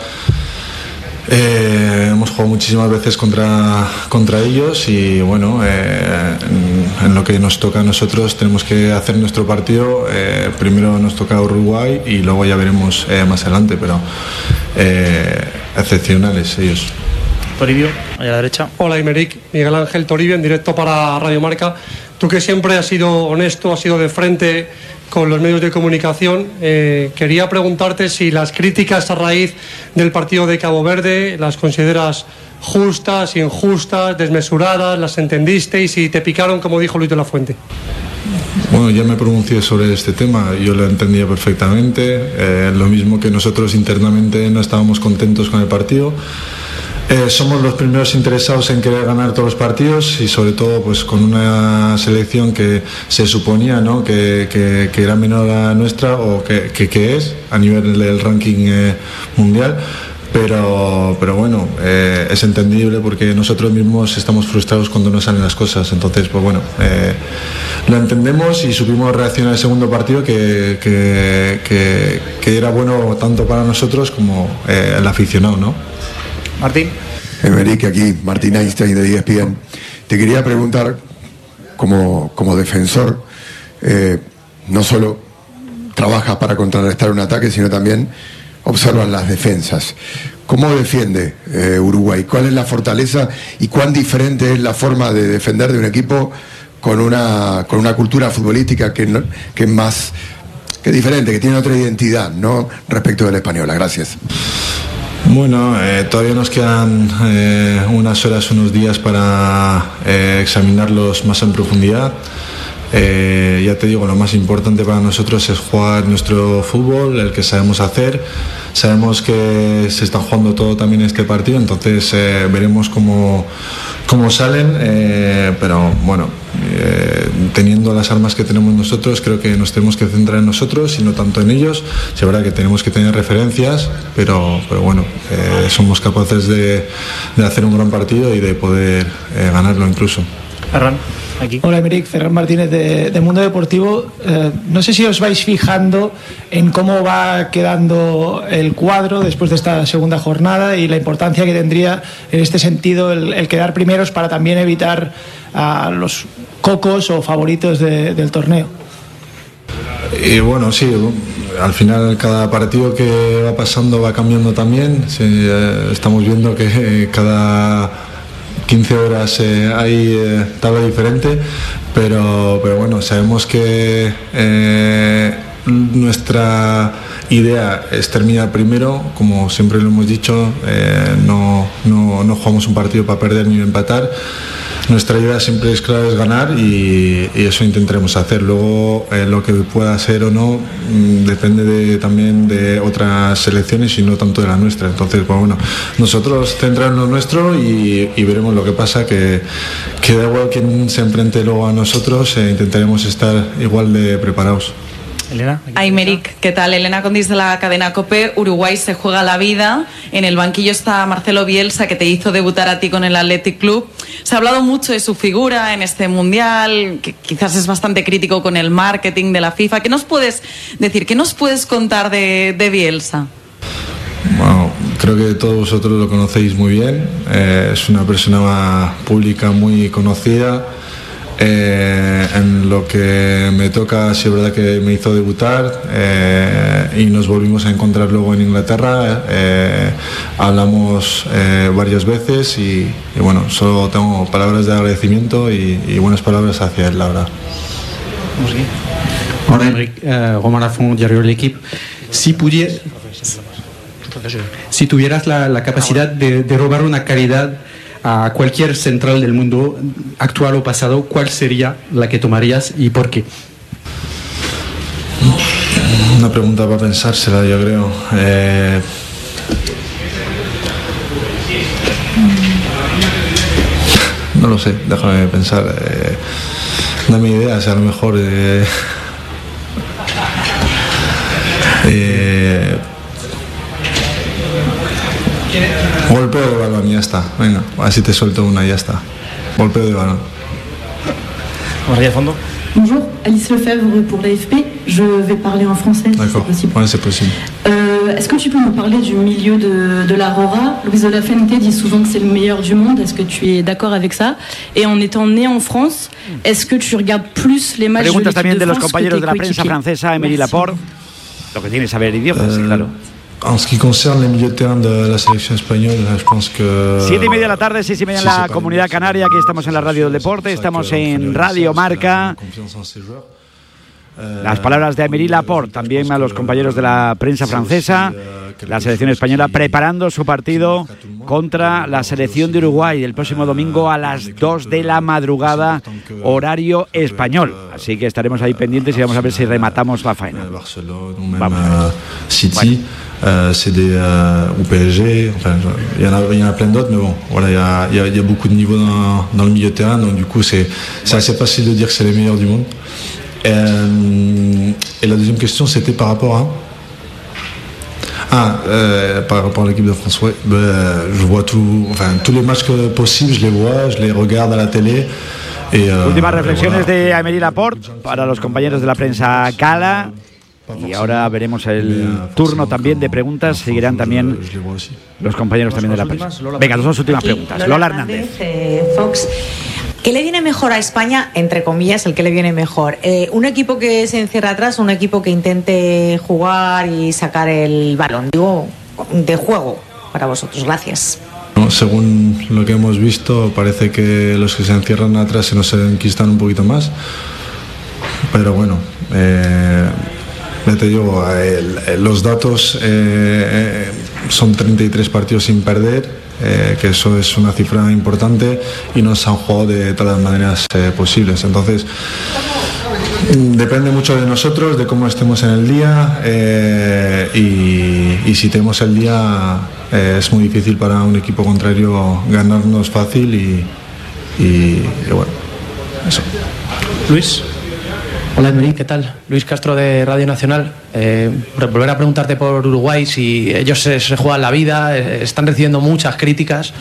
Eh, hemos jugado muchísimas veces contra, contra ellos y bueno, eh, en, en lo que nos toca a nosotros tenemos que hacer nuestro partido. Eh, primero nos toca Uruguay y luego ya veremos eh, más adelante, pero eh, excepcionales ellos. Toribio, allá a la derecha. Hola, Aymeric, Miguel Ángel Toribio, en directo para Radio Marca. Tú que siempre has sido honesto, has sido de frente con los medios de comunicación, eh, quería preguntarte si las críticas a raíz del partido de Cabo Verde las consideras justas, injustas, desmesuradas, las entendiste y si te picaron, como dijo Luis de la Fuente. Bueno, ya me pronuncié sobre este tema, yo lo entendía perfectamente, eh, lo mismo que nosotros internamente no estábamos contentos con el partido. Eh, somos los primeros interesados en querer ganar todos los partidos y sobre todo pues con una selección que se suponía, ¿no? que, que, que era menor a la nuestra o que, que, que es a nivel del ranking eh, mundial. Pero, pero bueno, eh, es entendible porque nosotros mismos estamos frustrados cuando no salen las cosas. Entonces, pues bueno, eh, lo entendemos y supimos reaccionar al segundo partido que, que, que, que era bueno tanto para nosotros como eh, el aficionado, ¿no? Martín. Aymeric, aquí, Martín Einstein de E S P N. Te quería preguntar, como, como defensor, eh, no solo trabajas para contrarrestar un ataque, sino también observas las defensas. ¿Cómo defiende eh, Uruguay? ¿Cuál es la fortaleza y cuán diferente es la forma de defender de un equipo con una, con una cultura futbolística que, no, que es más que diferente, que tiene otra identidad, ¿no?, respecto de la española? Gracias. Bueno, eh, todavía nos quedan eh, unas horas, unos días para eh, examinarlos más en profundidad. Eh, ya te digo, lo más importante para nosotros es jugar nuestro fútbol, el que sabemos hacer. Sabemos que se está jugando todo también este partido, entonces eh, veremos cómo, cómo salen, eh, pero bueno, eh, teniendo las armas que tenemos nosotros, creo que nos tenemos que centrar en nosotros y no tanto en ellos. Es verdad que tenemos que tener referencias, pero, pero bueno, eh, somos capaces de, de hacer un gran partido y de poder eh, ganarlo incluso. Ferran, aquí. Hola, Aymeric, Ferran Martínez de, de Mundo Deportivo. Eh, no sé si os vais fijando en cómo va quedando el cuadro después de esta segunda jornada y la importancia que tendría en este sentido el, el quedar primeros para también evitar a los cocos o favoritos de, del torneo. Y bueno, sí, al final cada partido que va pasando va cambiando también. Sí, eh, estamos viendo que eh, cada quince horas eh, hay eh, tabla diferente, pero, pero bueno, sabemos que eh, nuestra idea es terminar primero, como siempre lo hemos dicho, eh, no, no, no jugamos un partido para perder ni empatar. Nuestra idea siempre es clara, es ganar y, y eso intentaremos hacer. Luego eh, lo que pueda ser o no mmm, depende de, también de otras selecciones y no tanto de la nuestra. Entonces, pues bueno, nosotros centrarnos en lo nuestro y, y veremos lo que pasa, que, que da igual quien se enfrente luego a nosotros, eh, intentaremos estar igual de preparados. Elena. Aymeric, ¿qué tal? Elena Condis de la cadena COPE. Uruguay se juega la vida. En el banquillo está Marcelo Bielsa, que te hizo debutar a ti con el Athletic Club. Se ha hablado mucho de su figura en este mundial, que quizás es bastante crítico con el marketing de la FIFA. ¿Qué nos puedes decir? ¿Qué nos puedes contar de, de Bielsa? Bueno, creo que todos vosotros lo conocéis muy bien. Eh, es una persona pública muy conocida. Eh, en lo que me toca, sí es verdad que me hizo debutar eh, y nos volvimos a encontrar luego en Inglaterra. Eh, hablamos eh, varias veces y, y bueno, solo tengo palabras de agradecimiento y, y buenas palabras hacia él, la verdad. Hola, Enrique, uh, Romain Lafont, diario El Equipo. Si pudieras, si tuvieras la, la capacidad de, de robar una calidad a cualquier central del mundo, actual o pasado, ¿cuál sería la que tomarías y por qué? Una pregunta para pensársela, yo creo. Eh... No lo sé, déjame pensar. Eh... Dame ideas, a lo mejor. Eh... Eh... Golpeo de balón, ya está. Venga, así te suelto una, ya está. Golpeo de balón. Vamos allá al fondo. Bonjour, Alice Lefebvre pour l'A F P. Je vais parler en français. D'accord, si ouais, c'est possible. Euh, est-ce que tu peux nous parler du milieu de, de la Rora? Luis de la Fuente dit souvent que c'est le meilleur du monde. Est-ce que tu es d'accord avec ça? Et en étant né en France, est-ce que tu regardes plus les matchs Preguntas de l'équipe también de de los France compañeros que de la tes prensa coéquipiers? francesa, Amélie Laporte. Lo que tiene es saber idiomas, Euh, claro. En ce qui concerne les milieux de terrain de la sélection espagnole, je pense que... Siete y media de la tarde, seis y media en Sí, la sí, Comunidad Canaria. Aquí estamos en la Radio del Deporte, estamos en Radio Marca. Las palabras de Amélie Laporte, también a los compañeros de la prensa francesa. La selección española preparando su partido contra la selección de Uruguay el próximo domingo a las dos de la madrugada, horario español. Así que estaremos ahí pendientes y vamos a ver si rematamos la faena. Même City, euh, c'est des euh, ou P S G, enfin il y en a il y en a plein d'autres, mais bon voilà, il y a il y a, il y a beaucoup de niveaux dans, dans le milieu de terrain, donc du coup c'est c'est assez facile de dire que c'est les meilleurs du monde. Euh, et la deuxième question c'était par rapport à Ah, euh, par rapport à l'équipe de France, ouais, ben, je vois tout, enfin, tous les matchs que possibles, je les vois, je les regarde à la télé. Et, euh, Últimas reflexiones voilà. de Amélie Laporte para los compañeros de la prensa Gala. Y ahora veremos el turno también de preguntas. Seguirán también los compañeros también de la prensa. Venga, las dos últimas preguntas. Lola Hernández. Eh, Fox. ¿Qué le viene mejor a España, entre comillas, el que le viene mejor? Eh, ¿Un equipo que se encierra atrás o un equipo que intente jugar y sacar el balón? Digo, de juego para vosotros. Gracias. No, según lo que hemos visto, parece que los que se encierran atrás se nos enquistan un poquito más. Pero bueno, eh, ya te digo, el, los datos eh, son treinta y tres partidos sin perder. Eh, que eso es una cifra importante y nos han jugado de todas las maneras eh, posibles. Entonces, depende mucho de nosotros, de cómo estemos en el día eh, y, y si tenemos el día eh, es muy difícil para un equipo contrario ganarnos fácil y, y, y bueno, eso. Luis. Hola, Emery, ¿qué tal? Luis Castro de Radio Nacional. Eh, volver a preguntarte por Uruguay, si ellos se, se juegan la vida, eh, están recibiendo muchas críticas,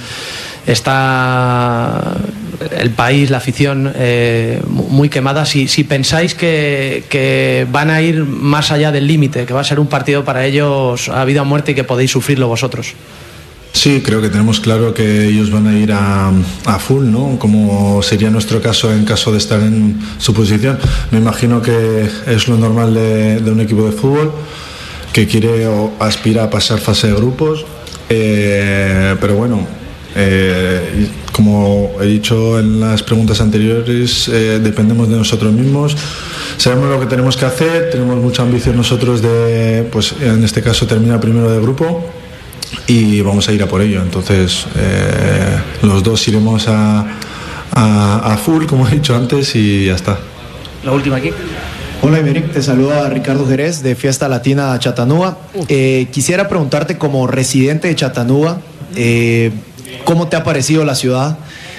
está el país, la afición eh, muy quemada. Si, si pensáis que, que van a ir más allá del límite, que va a ser un partido para ellos a vida o muerte y que podéis sufrirlo vosotros. Sí, creo que tenemos claro que ellos van a ir a, a full, ¿no? Como sería nuestro caso en caso de estar en su posición. Me imagino que es lo normal de, de un equipo de fútbol que quiere o aspira a pasar fase de grupos, eh, pero bueno, eh, como he dicho en las preguntas anteriores, eh, dependemos de nosotros mismos. Sabemos lo que tenemos que hacer, tenemos mucha ambición nosotros de, pues en este caso, terminar primero de grupo. Y vamos a ir a por ello. Entonces eh, los dos iremos a, a, a full, como he dicho antes, y ya está. La última aquí. Hola, Emeric, te saluda Ricardo Jerez de Fiesta Latina Chattanooga. Eh, quisiera preguntarte, como residente de Chattanooga, eh, ¿cómo te ha parecido la ciudad?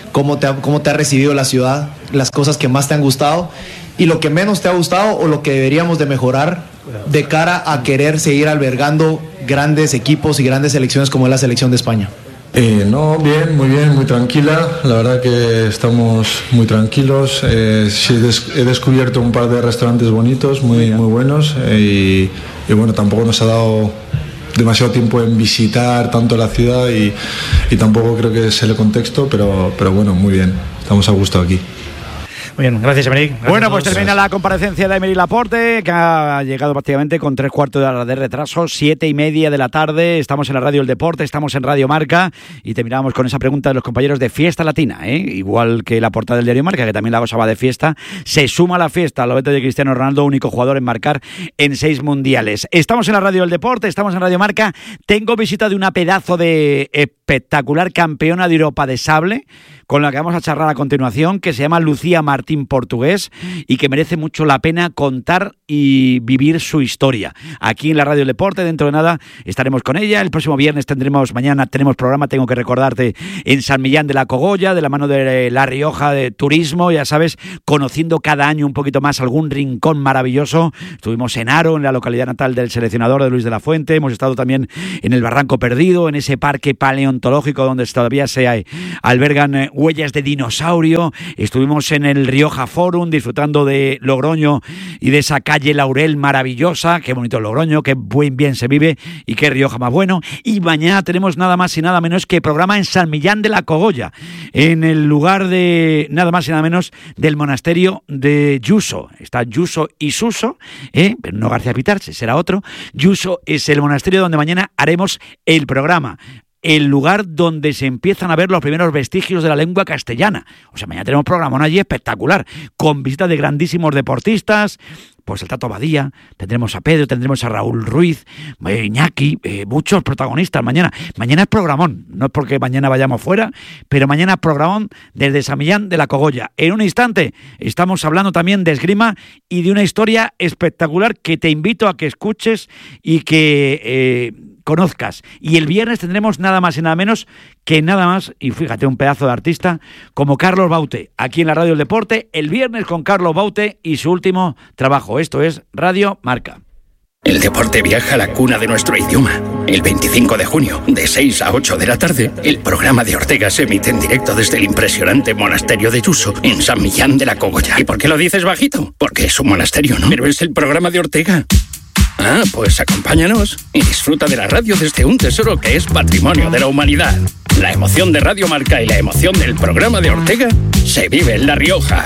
cómo te ha, cómo te ha recibido la ciudad, las cosas que más te han gustado y lo que menos te ha gustado o lo que deberíamos de mejorar de cara a querer seguir albergando grandes equipos y grandes selecciones como es la selección de España. Eh, no, bien, muy bien, muy tranquila. La verdad que estamos muy tranquilos. Eh, sí, des- he descubierto un par de restaurantes bonitos, muy, muy buenos. Eh, y, y bueno, tampoco nos ha dado demasiado tiempo en visitar tanto la ciudad y, y tampoco creo que es el contexto, pero, pero bueno, muy bien. Estamos a gusto aquí. Muy bien, gracias, Emeric. Gracias bueno, pues termina la comparecencia de Aymeric Laporte, que ha llegado prácticamente con tres cuartos de hora de retraso, siete y media de la tarde. Estamos en la Radio El Deporte, estamos en Radio Marca y terminamos con esa pregunta de los compañeros de Fiesta Latina, ¿eh? Igual que la portada del diario Marca, que también la cosa va de fiesta. Se suma a la fiesta al lobeto de Cristiano Ronaldo, único jugador en marcar en seis mundiales. Estamos en la Radio El Deporte, estamos en Radio Marca. Tengo visita de una pedazo de espectacular campeona de Europa de sable, con la que vamos a charlar a continuación, que se llama Lucía Martín Portugués y que merece mucho la pena contar y vivir su historia. Aquí en la Radio del Deporte, dentro de nada, estaremos con ella. El próximo viernes tendremos, mañana tenemos programa, tengo que recordarte, en San Millán de la Cogolla, de la mano de La Rioja de Turismo, ya sabes, conociendo cada año un poquito más algún rincón maravilloso. Estuvimos en Aro, en la localidad natal del seleccionador de Luis de la Fuente. Hemos estado también en el Barranco Perdido, en ese parque paleontológico donde todavía se albergan huellas de dinosaurio. Estuvimos en el Rioja Forum disfrutando de Logroño y de esa calle Laurel maravillosa. Qué bonito Logroño, qué buen bien se vive y qué Rioja más bueno. Y mañana tenemos nada más y nada menos que programa en San Millán de la Cogolla, en el lugar de nada más y nada menos del monasterio de Yuso. Está Yuso y Suso, ¿eh? Pero no García Pitarche, será otro. Yuso es el monasterio donde mañana haremos el programa, el lugar donde se empiezan a ver los primeros vestigios de la lengua castellana. O sea, mañana tenemos programón allí espectacular, con visitas de grandísimos deportistas, pues el Tato Badía, tendremos a Pedro, tendremos a Raúl Ruiz, Iñaki, eh, muchos protagonistas mañana. Mañana es programón, no es porque mañana vayamos fuera, pero mañana es programón desde San Millán de la Cogolla. En un instante estamos hablando también de esgrima y de una historia espectacular que te invito a que escuches y que Eh, conozcas. Y el viernes tendremos nada más y nada menos que nada más, y fíjate, un pedazo de artista como Carlos Baute, aquí en la Radio del Deporte, el viernes con Carlos Baute y su último trabajo. Esto es Radio Marca. El deporte viaja a la cuna de nuestro idioma. El veinticinco de junio, de seis a ocho de la tarde, el programa de Ortega se emite en directo desde el impresionante monasterio de Yuso, en San Millán de la Cogolla. ¿Y por qué lo dices bajito? Porque es un monasterio, ¿no? Pero es el programa de Ortega. Ah, pues acompáñanos y disfruta de la radio desde un tesoro que es patrimonio de la humanidad. La emoción de Radio Marca y la emoción del programa de Ortega se vive en La Rioja.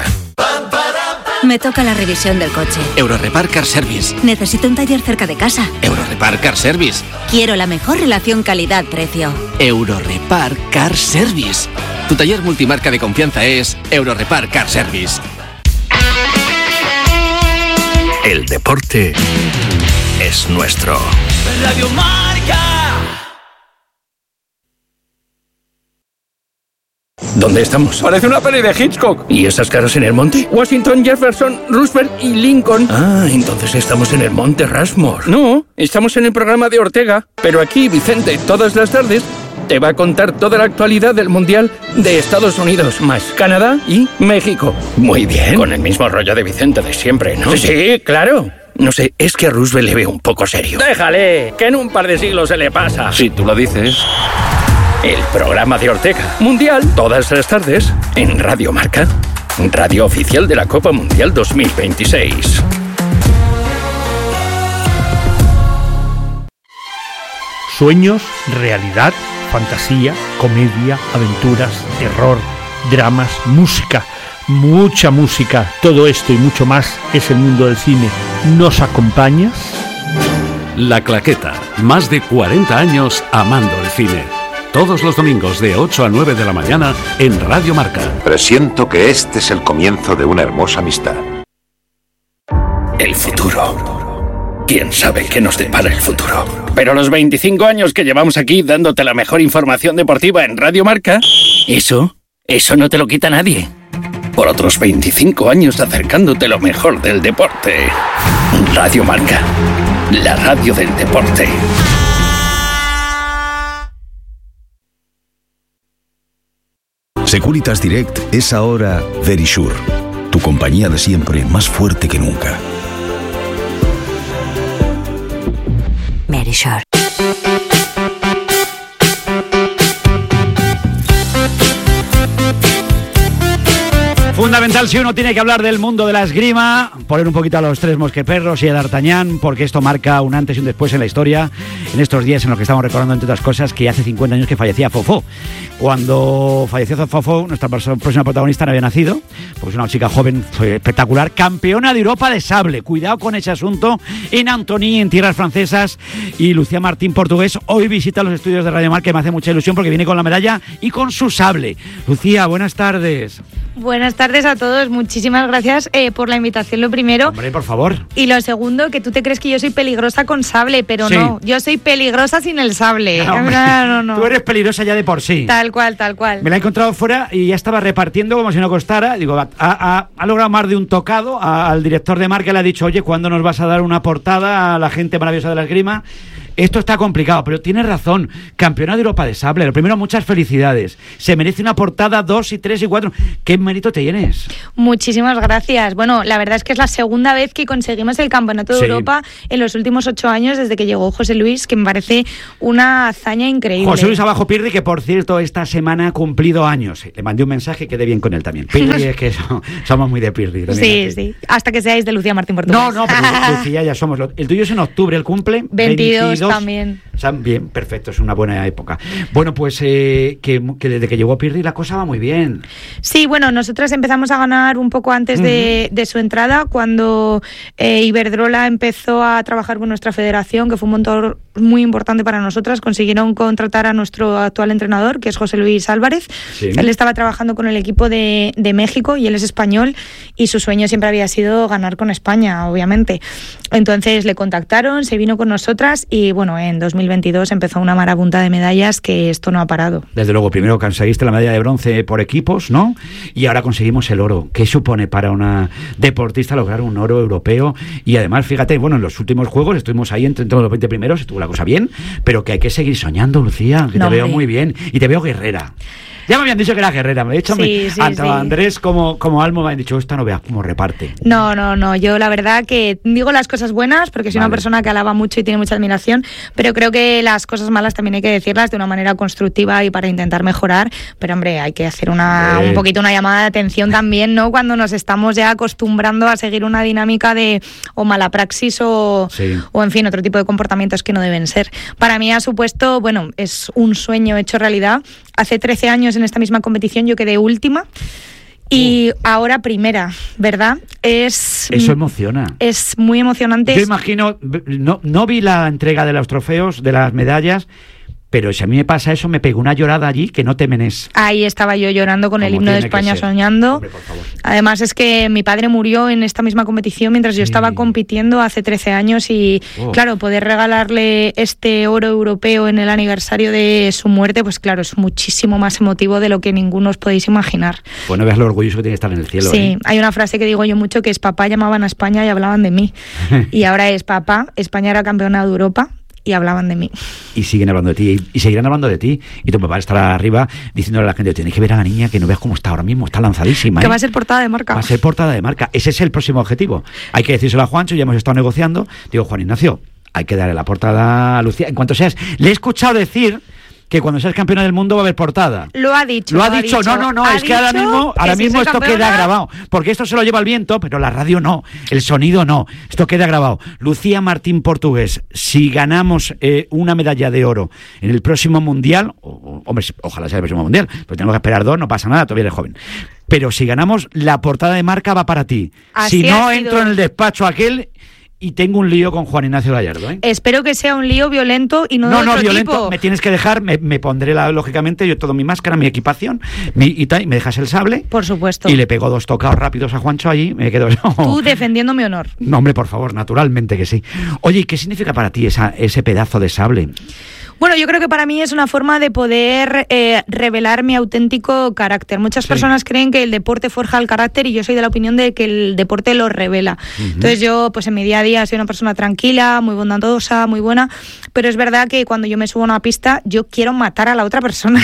Me toca la revisión del coche. Eurorepar Car Service. Necesito un taller cerca de casa. Eurorepar Car Service. Quiero la mejor relación calidad-precio. Eurorepar Car Service. Tu taller multimarca de confianza es Eurorepar Car Service. El deporte es nuestro. Radio Marca. ¿Dónde estamos? Parece una peli de Hitchcock. ¿Y esas caras en el monte? Washington, Jefferson, Roosevelt y Lincoln. Ah, entonces estamos en el monte Rushmore. No, estamos en el programa de Ortega. Pero aquí Vicente, todas las tardes, te va a contar toda la actualidad del Mundial de Estados Unidos, más Canadá y México. Muy bien. Con el mismo rollo de Vicente de siempre, ¿no? Sí, sí, claro. No sé, es que a Roosevelt le veo un poco serio. Déjale, que en un par de siglos se le pasa. Si tú lo dices. El programa de Ortega. Mundial, todas las tardes, en Radio Marca. Radio oficial de la Copa Mundial dos mil veintiséis. Sueños, realidad, fantasía, comedia, aventuras, terror, dramas, música, mucha música. Todo esto y mucho más es el mundo del cine. ¿Nos acompañas? La Claqueta, más de cuarenta años amando el cine. Todos los domingos de ocho a nueve de la mañana en Radio Marca. Presiento que este es el comienzo de una hermosa amistad. El futuro. ¿Quién sabe qué nos depara el futuro? Pero los veinticinco años que llevamos aquí dándote la mejor información deportiva en Radio Marca, eso, eso no te lo quita nadie. Por otros veinticinco años acercándote lo mejor del deporte. Radio Marca, la radio del deporte. Securitas Direct es ahora Verisure, tu compañía de siempre más fuerte que nunca. Verisure. Fundamental si uno tiene que hablar del mundo de la esgrima, poner un poquito a los tres mosqueperros y a D'Artagnan, porque esto marca un antes y un después en la historia, en estos días en los que estamos recordando, entre otras cosas, que hace cincuenta años que fallecía Fofó. Cuando falleció Fofó, nuestra próxima protagonista no había nacido, porque es una chica joven, fue espectacular, campeona de Europa de sable. Cuidado con ese asunto en Antony, en tierras francesas, y Lucía Martín, portugués, hoy visita los estudios de Radio Marca, que me hace mucha ilusión porque viene con la medalla y con su sable. Lucía, buenas tardes. Buenas tardes a todos, muchísimas gracias eh, por la invitación, lo primero. Hombre, por favor. Y lo segundo, que tú te crees que yo soy peligrosa con sable, pero sí. No, yo soy peligrosa sin el sable. No, no, no, no. Tú eres peligrosa ya de por sí. Tal cual, tal cual. Me la he encontrado fuera y ya estaba repartiendo como si no costara. Digo, ha, ha, ha logrado más de un tocado. A, al director de marca le ha dicho, oye, ¿cuándo nos vas a dar una portada a la gente maravillosa de la esgrima? Esto está complicado, pero tienes razón. Campeona de Europa de sable. Lo primero, muchas felicidades. Se merece una portada dos y tres y cuatro. ¿Qué mérito tienes? Muchísimas gracias. Bueno, la verdad es que es la segunda vez que conseguimos el Campeonato de sí. Europa en los últimos ocho años desde que llegó José Luis, que me parece una hazaña increíble. José Luis Abajo Pirri, que por cierto esta semana ha cumplido años. Le mandé un mensaje y quedé bien con él también. Pirri es que so, somos muy de Pirri. Sí, sí. Hasta que seáis de Lucía Martín Portugués. No, no, pero Lucía ya somos. El tuyo es en octubre, el cumple. veintidós también. O sea, bien, perfecto, es una buena época. Bueno, pues eh, que, que desde que llegó Pirri la cosa va muy bien. Sí, bueno, nosotras empezamos a ganar un poco antes uh-huh. de, de su entrada, cuando eh, Iberdrola empezó a trabajar con nuestra federación, que fue un motor muy importante para nosotras. Consiguieron contratar a nuestro actual entrenador, que es José Luis Álvarez. Sí. Él estaba trabajando con el equipo de, de México y él es español, y su sueño siempre había sido ganar con España, obviamente. Entonces le contactaron, se vino con nosotras y bueno, en dos mil veintidós empezó una marabunta de medallas que esto no ha parado. Desde luego, primero conseguiste la medalla de bronce por equipos, ¿no? Y ahora conseguimos el oro. ¿Qué supone para una deportista lograr un oro europeo? Y además, fíjate, bueno, en los últimos juegos estuvimos ahí entre, entre los veinte primeros, estuvo la cosa bien, pero que hay que seguir soñando, Lucía, que no, te veo muy bien y te veo guerrera. Ya me habían dicho que era guerrera, me he dicho, sí, sí, tanto sí. Andrés como, como Almo me han dicho, esta no veas cómo reparte. No, no, no, yo la verdad que digo las cosas buenas porque soy vale. una persona que alaba mucho y tiene mucha admiración, pero creo que las cosas malas también hay que decirlas de una manera constructiva y para intentar mejorar, pero hombre, hay que hacer una eh. un poquito una llamada de atención también, ¿no? Cuando nos estamos ya acostumbrando a seguir una dinámica de o mala praxis o, sí. o en fin, otro tipo de comportamientos que no deben ser. Para mí ha supuesto, bueno, es un sueño hecho realidad. Hace trece años en esta misma competición yo quedé última y oh. ahora primera, ¿verdad? Es Eso emociona. Es muy emocionante. Yo imagino, no, no vi la entrega de los trofeos, de las medallas, pero si a mí me pasa eso, me pego una llorada allí que no te menes. Ahí estaba yo llorando con Como el himno de España soñando. Hombre, por favor. Además es que mi padre murió en esta misma competición mientras sí. yo estaba compitiendo hace trece años y oh. claro, poder regalarle este oro europeo en el aniversario de su muerte, pues claro, es muchísimo más emotivo de lo que ninguno os podéis imaginar. Pues no veas lo orgulloso que tiene que estar en el cielo. Sí, ¿eh? Hay una frase que digo yo mucho que es papá llamaban a España y hablaban de mí. Y ahora es papá, España era campeona de Europa y hablaban de mí. Y siguen hablando de ti, y seguirán hablando de ti, y tu papá estará arriba diciéndole a la gente, tenéis que ver a la niña, que no veas cómo está ahora mismo, está lanzadísima. Que ¿eh? va a ser portada de marca. Va a ser portada de marca, ese es el próximo objetivo. Hay que decírselo a Juancho, ya hemos estado negociando, digo, Juan Ignacio, hay que darle la portada a Lucía, en cuanto seas, le he escuchado decir que cuando seas campeona del mundo va a haber portada. Lo ha dicho. Lo ha, lo dicho. ha dicho, no, no, no, es que ahora mismo, ahora mismo esto campeona? queda grabado, porque esto se lo lleva el viento, pero la radio no, el sonido no, esto queda grabado. Lucía Martín Portugués, si ganamos eh, una medalla de oro en el próximo mundial, o, o, hombre, ojalá sea el próximo mundial, pero tenemos que esperar dos, no pasa nada, todavía eres joven. Pero si ganamos, la portada de marca va para ti. Así si no, entro en el despacho aquel y tengo un lío con Juan Ignacio Gallardo, ¿eh? Espero que sea un lío violento y no, no de otro No, violento, tipo. Me tienes que dejar, me, me pondré la, lógicamente, yo todo mi máscara, mi equipación, mi, y, tal, y me dejas el sable. Por supuesto. Y le pego dos tocados rápidos a Juancho allí, me quedo... Tú defendiendo mi honor. No, hombre, por favor, naturalmente que sí. Oye, ¿y qué significa para ti esa, ese pedazo de sable? Bueno, yo creo que para mí es una forma de poder eh, revelar mi auténtico carácter. Muchas sí. personas creen que el deporte forja el carácter y yo soy de la opinión de que el deporte lo revela. Uh-huh. Entonces yo, pues en mi día a día día soy una persona tranquila, muy bondadosa, muy buena, pero es verdad que cuando yo me subo a una pista, yo quiero matar a la otra persona.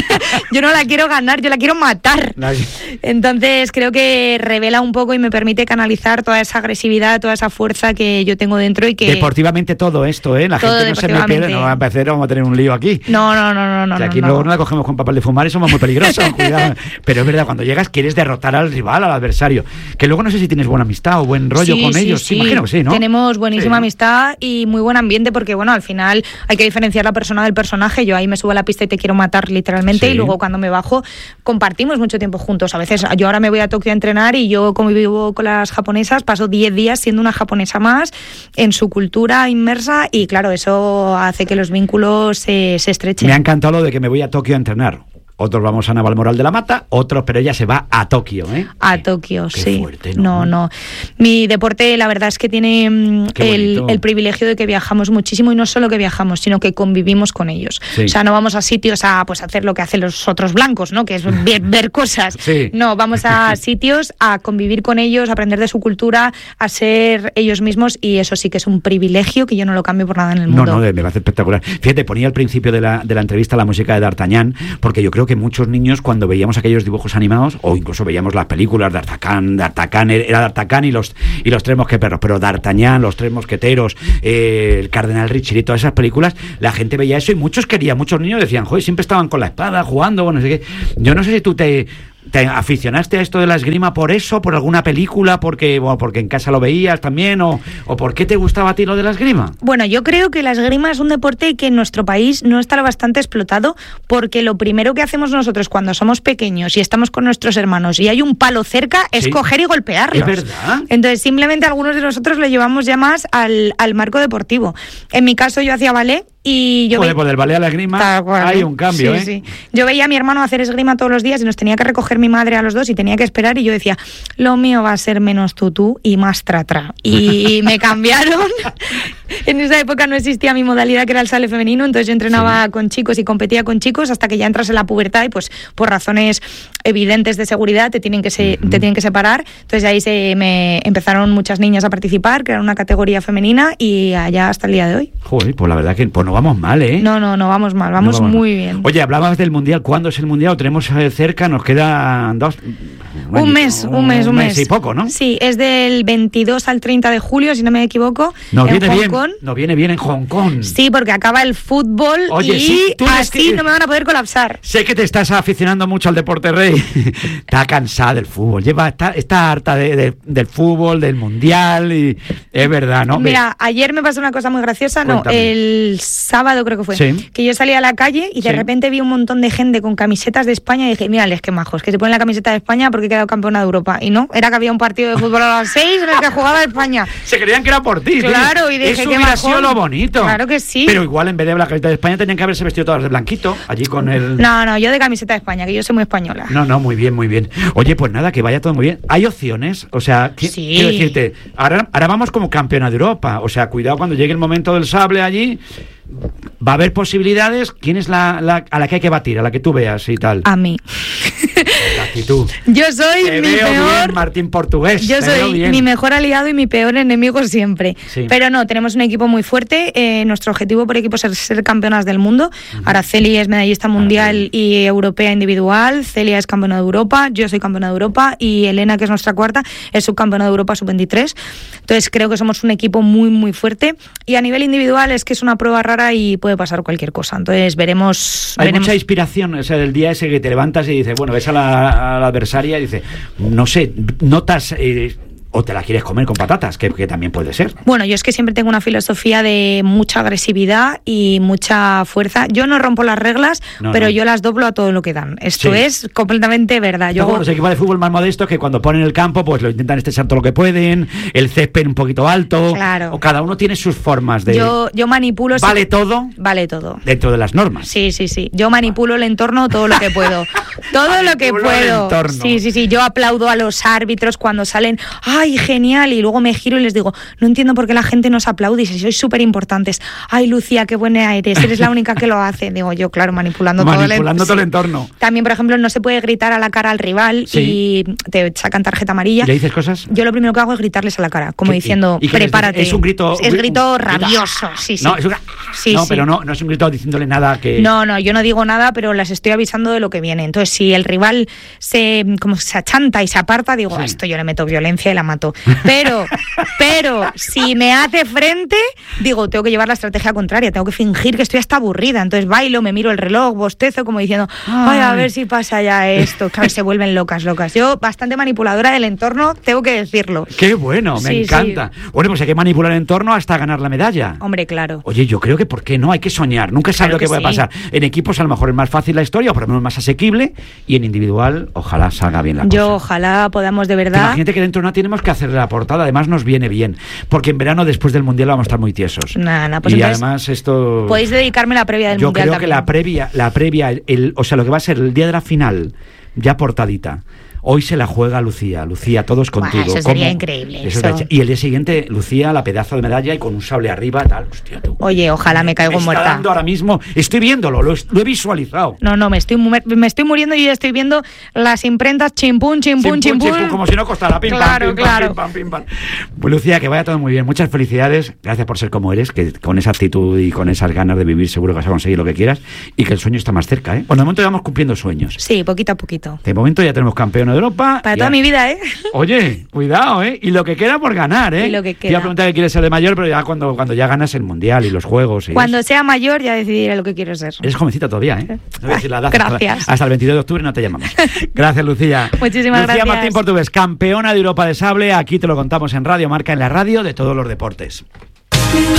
Yo no la quiero ganar, yo la quiero matar. Entonces creo que revela un poco y me permite canalizar toda esa agresividad, toda esa fuerza que yo tengo dentro y que... Deportivamente todo esto, ¿eh? La Todo gente no se me pierde, no va a empezar, vamos a tener un lío aquí. No, no, no, no, no. O sea, aquí no, luego no. no la cogemos con papel de fumar y somos muy peligrosos, cuidado. Pero es verdad, cuando llegas quieres derrotar al rival, al adversario. Que luego no sé si tienes buena amistad o buen rollo Sí, con sí, ellos. sí. Imagino que sí, ¿no? Tenemos buenísima Sí. amistad y muy buen ambiente porque, bueno, al final hay que diferenciar la persona del personaje. Yo ahí me subo a la pista y te quiero matar literalmente Sí. y luego cuando me bajo compartimos mucho tiempo juntos. A veces yo ahora me voy a Tokio a entrenar y yo como vivo con las japonesas paso diez días siendo una japonesa más en su cultura inmersa y claro, eso hace que los vínculos se, se estrechen. Me ha encantado lo de que me voy a Tokio a entrenar. Otros vamos a Navalmoral de la Mata, otros, pero ella se va a Tokio, ¿eh? A Tokio, Qué sí. fuerte, ¿no? no, no. Mi deporte, la verdad es que tiene mm, el, el privilegio de que viajamos muchísimo y no solo que viajamos, sino que convivimos con ellos. Sí. O sea, no vamos a sitios a pues hacer lo que hacen los otros blancos, ¿no? Que es ver, ver cosas. Sí. No, vamos a sitios a convivir con ellos, a aprender de su cultura, a ser ellos mismos y eso sí que es un privilegio que yo no lo cambio por nada en el mundo. No, no, me parece espectacular. Fíjate, ponía al principio de la, de la entrevista la música de D'Artagnan, porque yo creo que muchos niños cuando veíamos aquellos dibujos animados, o incluso veíamos las películas de D'Artagnan, D'Artagnan, era D'Artagnan y los, y los tres mosqueteros, pero D'Artagnan, los tres mosqueteros, eh, el Cardenal Richelieu y todas esas películas, la gente veía eso y muchos querían, muchos niños decían, joder, siempre estaban con la espada, jugando, bueno, no sé qué. Yo no sé si tú te... ¿Te aficionaste a esto de la esgrima por eso, por alguna película, porque bueno, porque en casa lo veías también, o, o por qué te gustaba a ti lo de la esgrima? Bueno, yo creo que la esgrima es un deporte que en nuestro país no está lo bastante explotado, porque lo primero que hacemos nosotros cuando somos pequeños y estamos con nuestros hermanos y hay un palo cerca es Sí. coger y golpearlos. Es verdad. Entonces, simplemente algunos de nosotros lo llevamos ya más al, al marco deportivo. En mi caso, yo hacía ballet y yo... Joder, ve- pues del ballet a la esgrima Tal cual, hay ¿eh? un cambio, Sí, ¿eh? sí. Yo veía a mi hermano hacer esgrima todos los días y nos tenía que recoger mi madre a los dos y tenía que esperar y yo decía, lo mío va a ser menos tutú y más tra-tra. Y me cambiaron. En esa época no existía mi modalidad que era el sale femenino, entonces yo entrenaba con chicos y competía con chicos hasta que ya entras en la pubertad y pues por razones evidentes de seguridad te tienen que se, te tienen que separar. Entonces ahí se me empezaron muchas niñas a participar, crearon una categoría femenina y allá hasta el día de hoy. Joder, pues la verdad que pues no vamos mal, ¿eh? No, no, no vamos mal, vamos, No vamos muy mal. bien. Oye, hablabas del Mundial. ¿Cuándo es el Mundial? Lo tenemos eh, cerca, nos quedan dos... Un mes, un mes, un mes. y poco, ¿no? Sí, es del veintidós al treinta de julio, si no me equivoco, Nos en viene Hong bien, Kong. nos viene bien en Hong Kong. Sí, porque acaba el fútbol Oye, y sí, tú eres así que- no me van a poder colapsar. Sé que te estás aficionando mucho al deporte, Rey. Está cansada del fútbol. Lleva, está, está harta de, de- del fútbol, del mundial y es verdad, ¿no? Mira, ayer me pasó una cosa muy graciosa, no, Cuéntame. el sábado creo que fue, Sí. que yo salí a la calle y de Sí. repente vi un montón de gente con camisetas de España y dije, mírales qué majos, que se ponen la camiseta de España porque he quedado campeona de Europa. Y no, era que había un partido de fútbol a las seis en el que jugaba España. Se creían que era por ti. Claro, y dije, eso qué hubiera majón. sido lo bonito. Claro que sí. Pero igual en vez de la camiseta de España tenían que haberse vestido todas de blanquito, allí con el... No, no, yo de camiseta de España, que yo soy muy española. No, no, muy bien, muy bien. Oye, pues nada, que vaya todo muy bien. ¿Hay opciones? O sea, qui- Sí. quiero decirte, ahora, ahora vamos como campeona de Europa. O sea, cuidado cuando llegue el momento del sable allí. Va a haber posibilidades. ¿Quién es la, la a la que hay que batir? A la que tú veas y tal. A mí. La actitud. Yo soy Te mi veo peor... bien, Martín Portugués. Yo te veo soy bien. mi mejor aliado y mi peor enemigo siempre. Sí. Pero no, tenemos un equipo muy fuerte. Eh, nuestro objetivo por equipo es ser, ser campeonas del mundo. Araceli es medallista mundial y europea individual. Celia es campeona de Europa. Yo soy campeona de Europa. Y Elena, que es nuestra cuarta, es subcampeona de Europa sub veintitrés. Entonces creo que somos un equipo muy, muy fuerte. Y a nivel individual es que es una prueba rara y puede pasar cualquier cosa. Entonces veremos... Hay veremos. mucha inspiración, o sea, del día ese que te levantas y dices, bueno, ves a la, a la adversaria y dices, no sé, notas... Eh, o te la quieres comer con patatas, que, que también puede ser. Bueno, yo es que siempre tengo una filosofía de mucha agresividad y mucha fuerza. Yo no rompo las reglas, No, pero no. yo las doblo a todo lo que dan. Esto Sí. es completamente verdad. Yo Yo hago- los equipos de fútbol más modestos que cuando ponen el campo pues lo intentan estrechar todo lo que pueden, el césped un poquito alto, Claro. o cada uno tiene sus formas de... yo, yo manipulo... ¿Vale todo? Vale todo. Dentro de las normas. Sí, sí, sí. Yo manipulo el entorno todo lo que puedo. Todo lo que Manipulo el puedo. entorno. Sí, sí, sí. Yo aplaudo a los árbitros cuando salen. Ay, ¡ay, genial! Y luego me giro y les digo, no entiendo por qué la gente nos aplaude y si sois súper importantes. ¡Ay, Lucía, qué buena eres! Eres la única que lo hace. Digo yo, claro, manipulando, manipulando todo, el, todo el entorno. También, por ejemplo, no se puede gritar a la cara al rival sí. y te sacan tarjeta amarilla. ¿Le dices cosas? Yo lo primero que hago es gritarles a la cara, como diciendo, ¿Y, y prepárate. Es un grito... Es grito un, rabioso, sí, sí. No, es un, sí, no sí. pero no, no es un grito diciéndole nada que... No, no, yo no digo nada, pero las estoy avisando de lo que viene. Entonces, si el rival se, como se achanta y se aparta, digo, sí. a esto yo le meto violencia y la mato. Pero, pero, si me hace frente, digo, tengo que llevar la estrategia contraria, tengo que fingir que estoy hasta aburrida. Entonces bailo, me miro el reloj, bostezo, como diciendo, ay, a ver si pasa ya esto. Claro, se vuelven locas, locas. Yo, bastante manipuladora del entorno, tengo que decirlo. Qué bueno, me sí, encanta. Sí. Bueno, pues hay que manipular el entorno hasta ganar la medalla. Hombre, claro. Oye, yo creo que ¿por qué no? Hay que soñar. Nunca sabes claro lo que, que puede sí. pasar. En equipos a lo mejor es más fácil la historia, o por lo menos más asequible, y en individual, ojalá salga bien la cosa. Yo ojalá podamos de verdad... Imagínate que dentro no tenemos que hacer la portada, además nos viene bien, porque en verano después del Mundial vamos a estar muy tiesos. Nah, nah, pues y además esto... Podéis dedicarme la previa del yo Mundial creo también. que la previa, la previa el, el, o sea, lo que va a ser el día de la final, ya portadita. Hoy se la juega Lucía, Lucía, todos contigo. Buah, eso sería increíble. Eso eso. Es y el día siguiente, Lucía, la pedazo de medalla y con un sable arriba, tal. Hostia, tú. Oye, ojalá me caigo me está muerta. Dando ahora mismo, estoy viéndolo, lo, lo he visualizado. No, no, me estoy, me estoy muriendo y ya estoy viendo las imprentas chimpún, chimpún, chimpún. chimpún como si no costara. Pim, claro, pam, pim, claro. Pam, pim, pam, pim, pam. Pues Lucía, que vaya todo muy bien. Muchas felicidades. Gracias por ser como eres, que con esa actitud y con esas ganas de vivir seguro que vas a conseguir lo que quieras y que el sueño está más cerca, ¿eh? Bueno, de momento ya vamos cumpliendo sueños. Sí, poquito a poquito. De momento ya tenemos campeón de Europa. Para toda mi vida, ¿eh? Oye, cuidado, ¿eh? Y lo que queda por ganar, ¿eh? Y lo que queda. Te iba a preguntar qué quieres ser de mayor, pero ya cuando, cuando ya ganas el Mundial y los Juegos. Y cuando eso. sea mayor ya decidiré lo que quiero ser. Eres jovencita todavía, ¿eh? No voy a decir la edad, gracias. Hasta, hasta el veintidós de octubre no te llamamos. Gracias, Lucía. Muchísimas Lucía gracias. Martín Portugués, campeona de Europa de sable. Aquí te lo contamos en Radio Marca, en la radio de todos los deportes.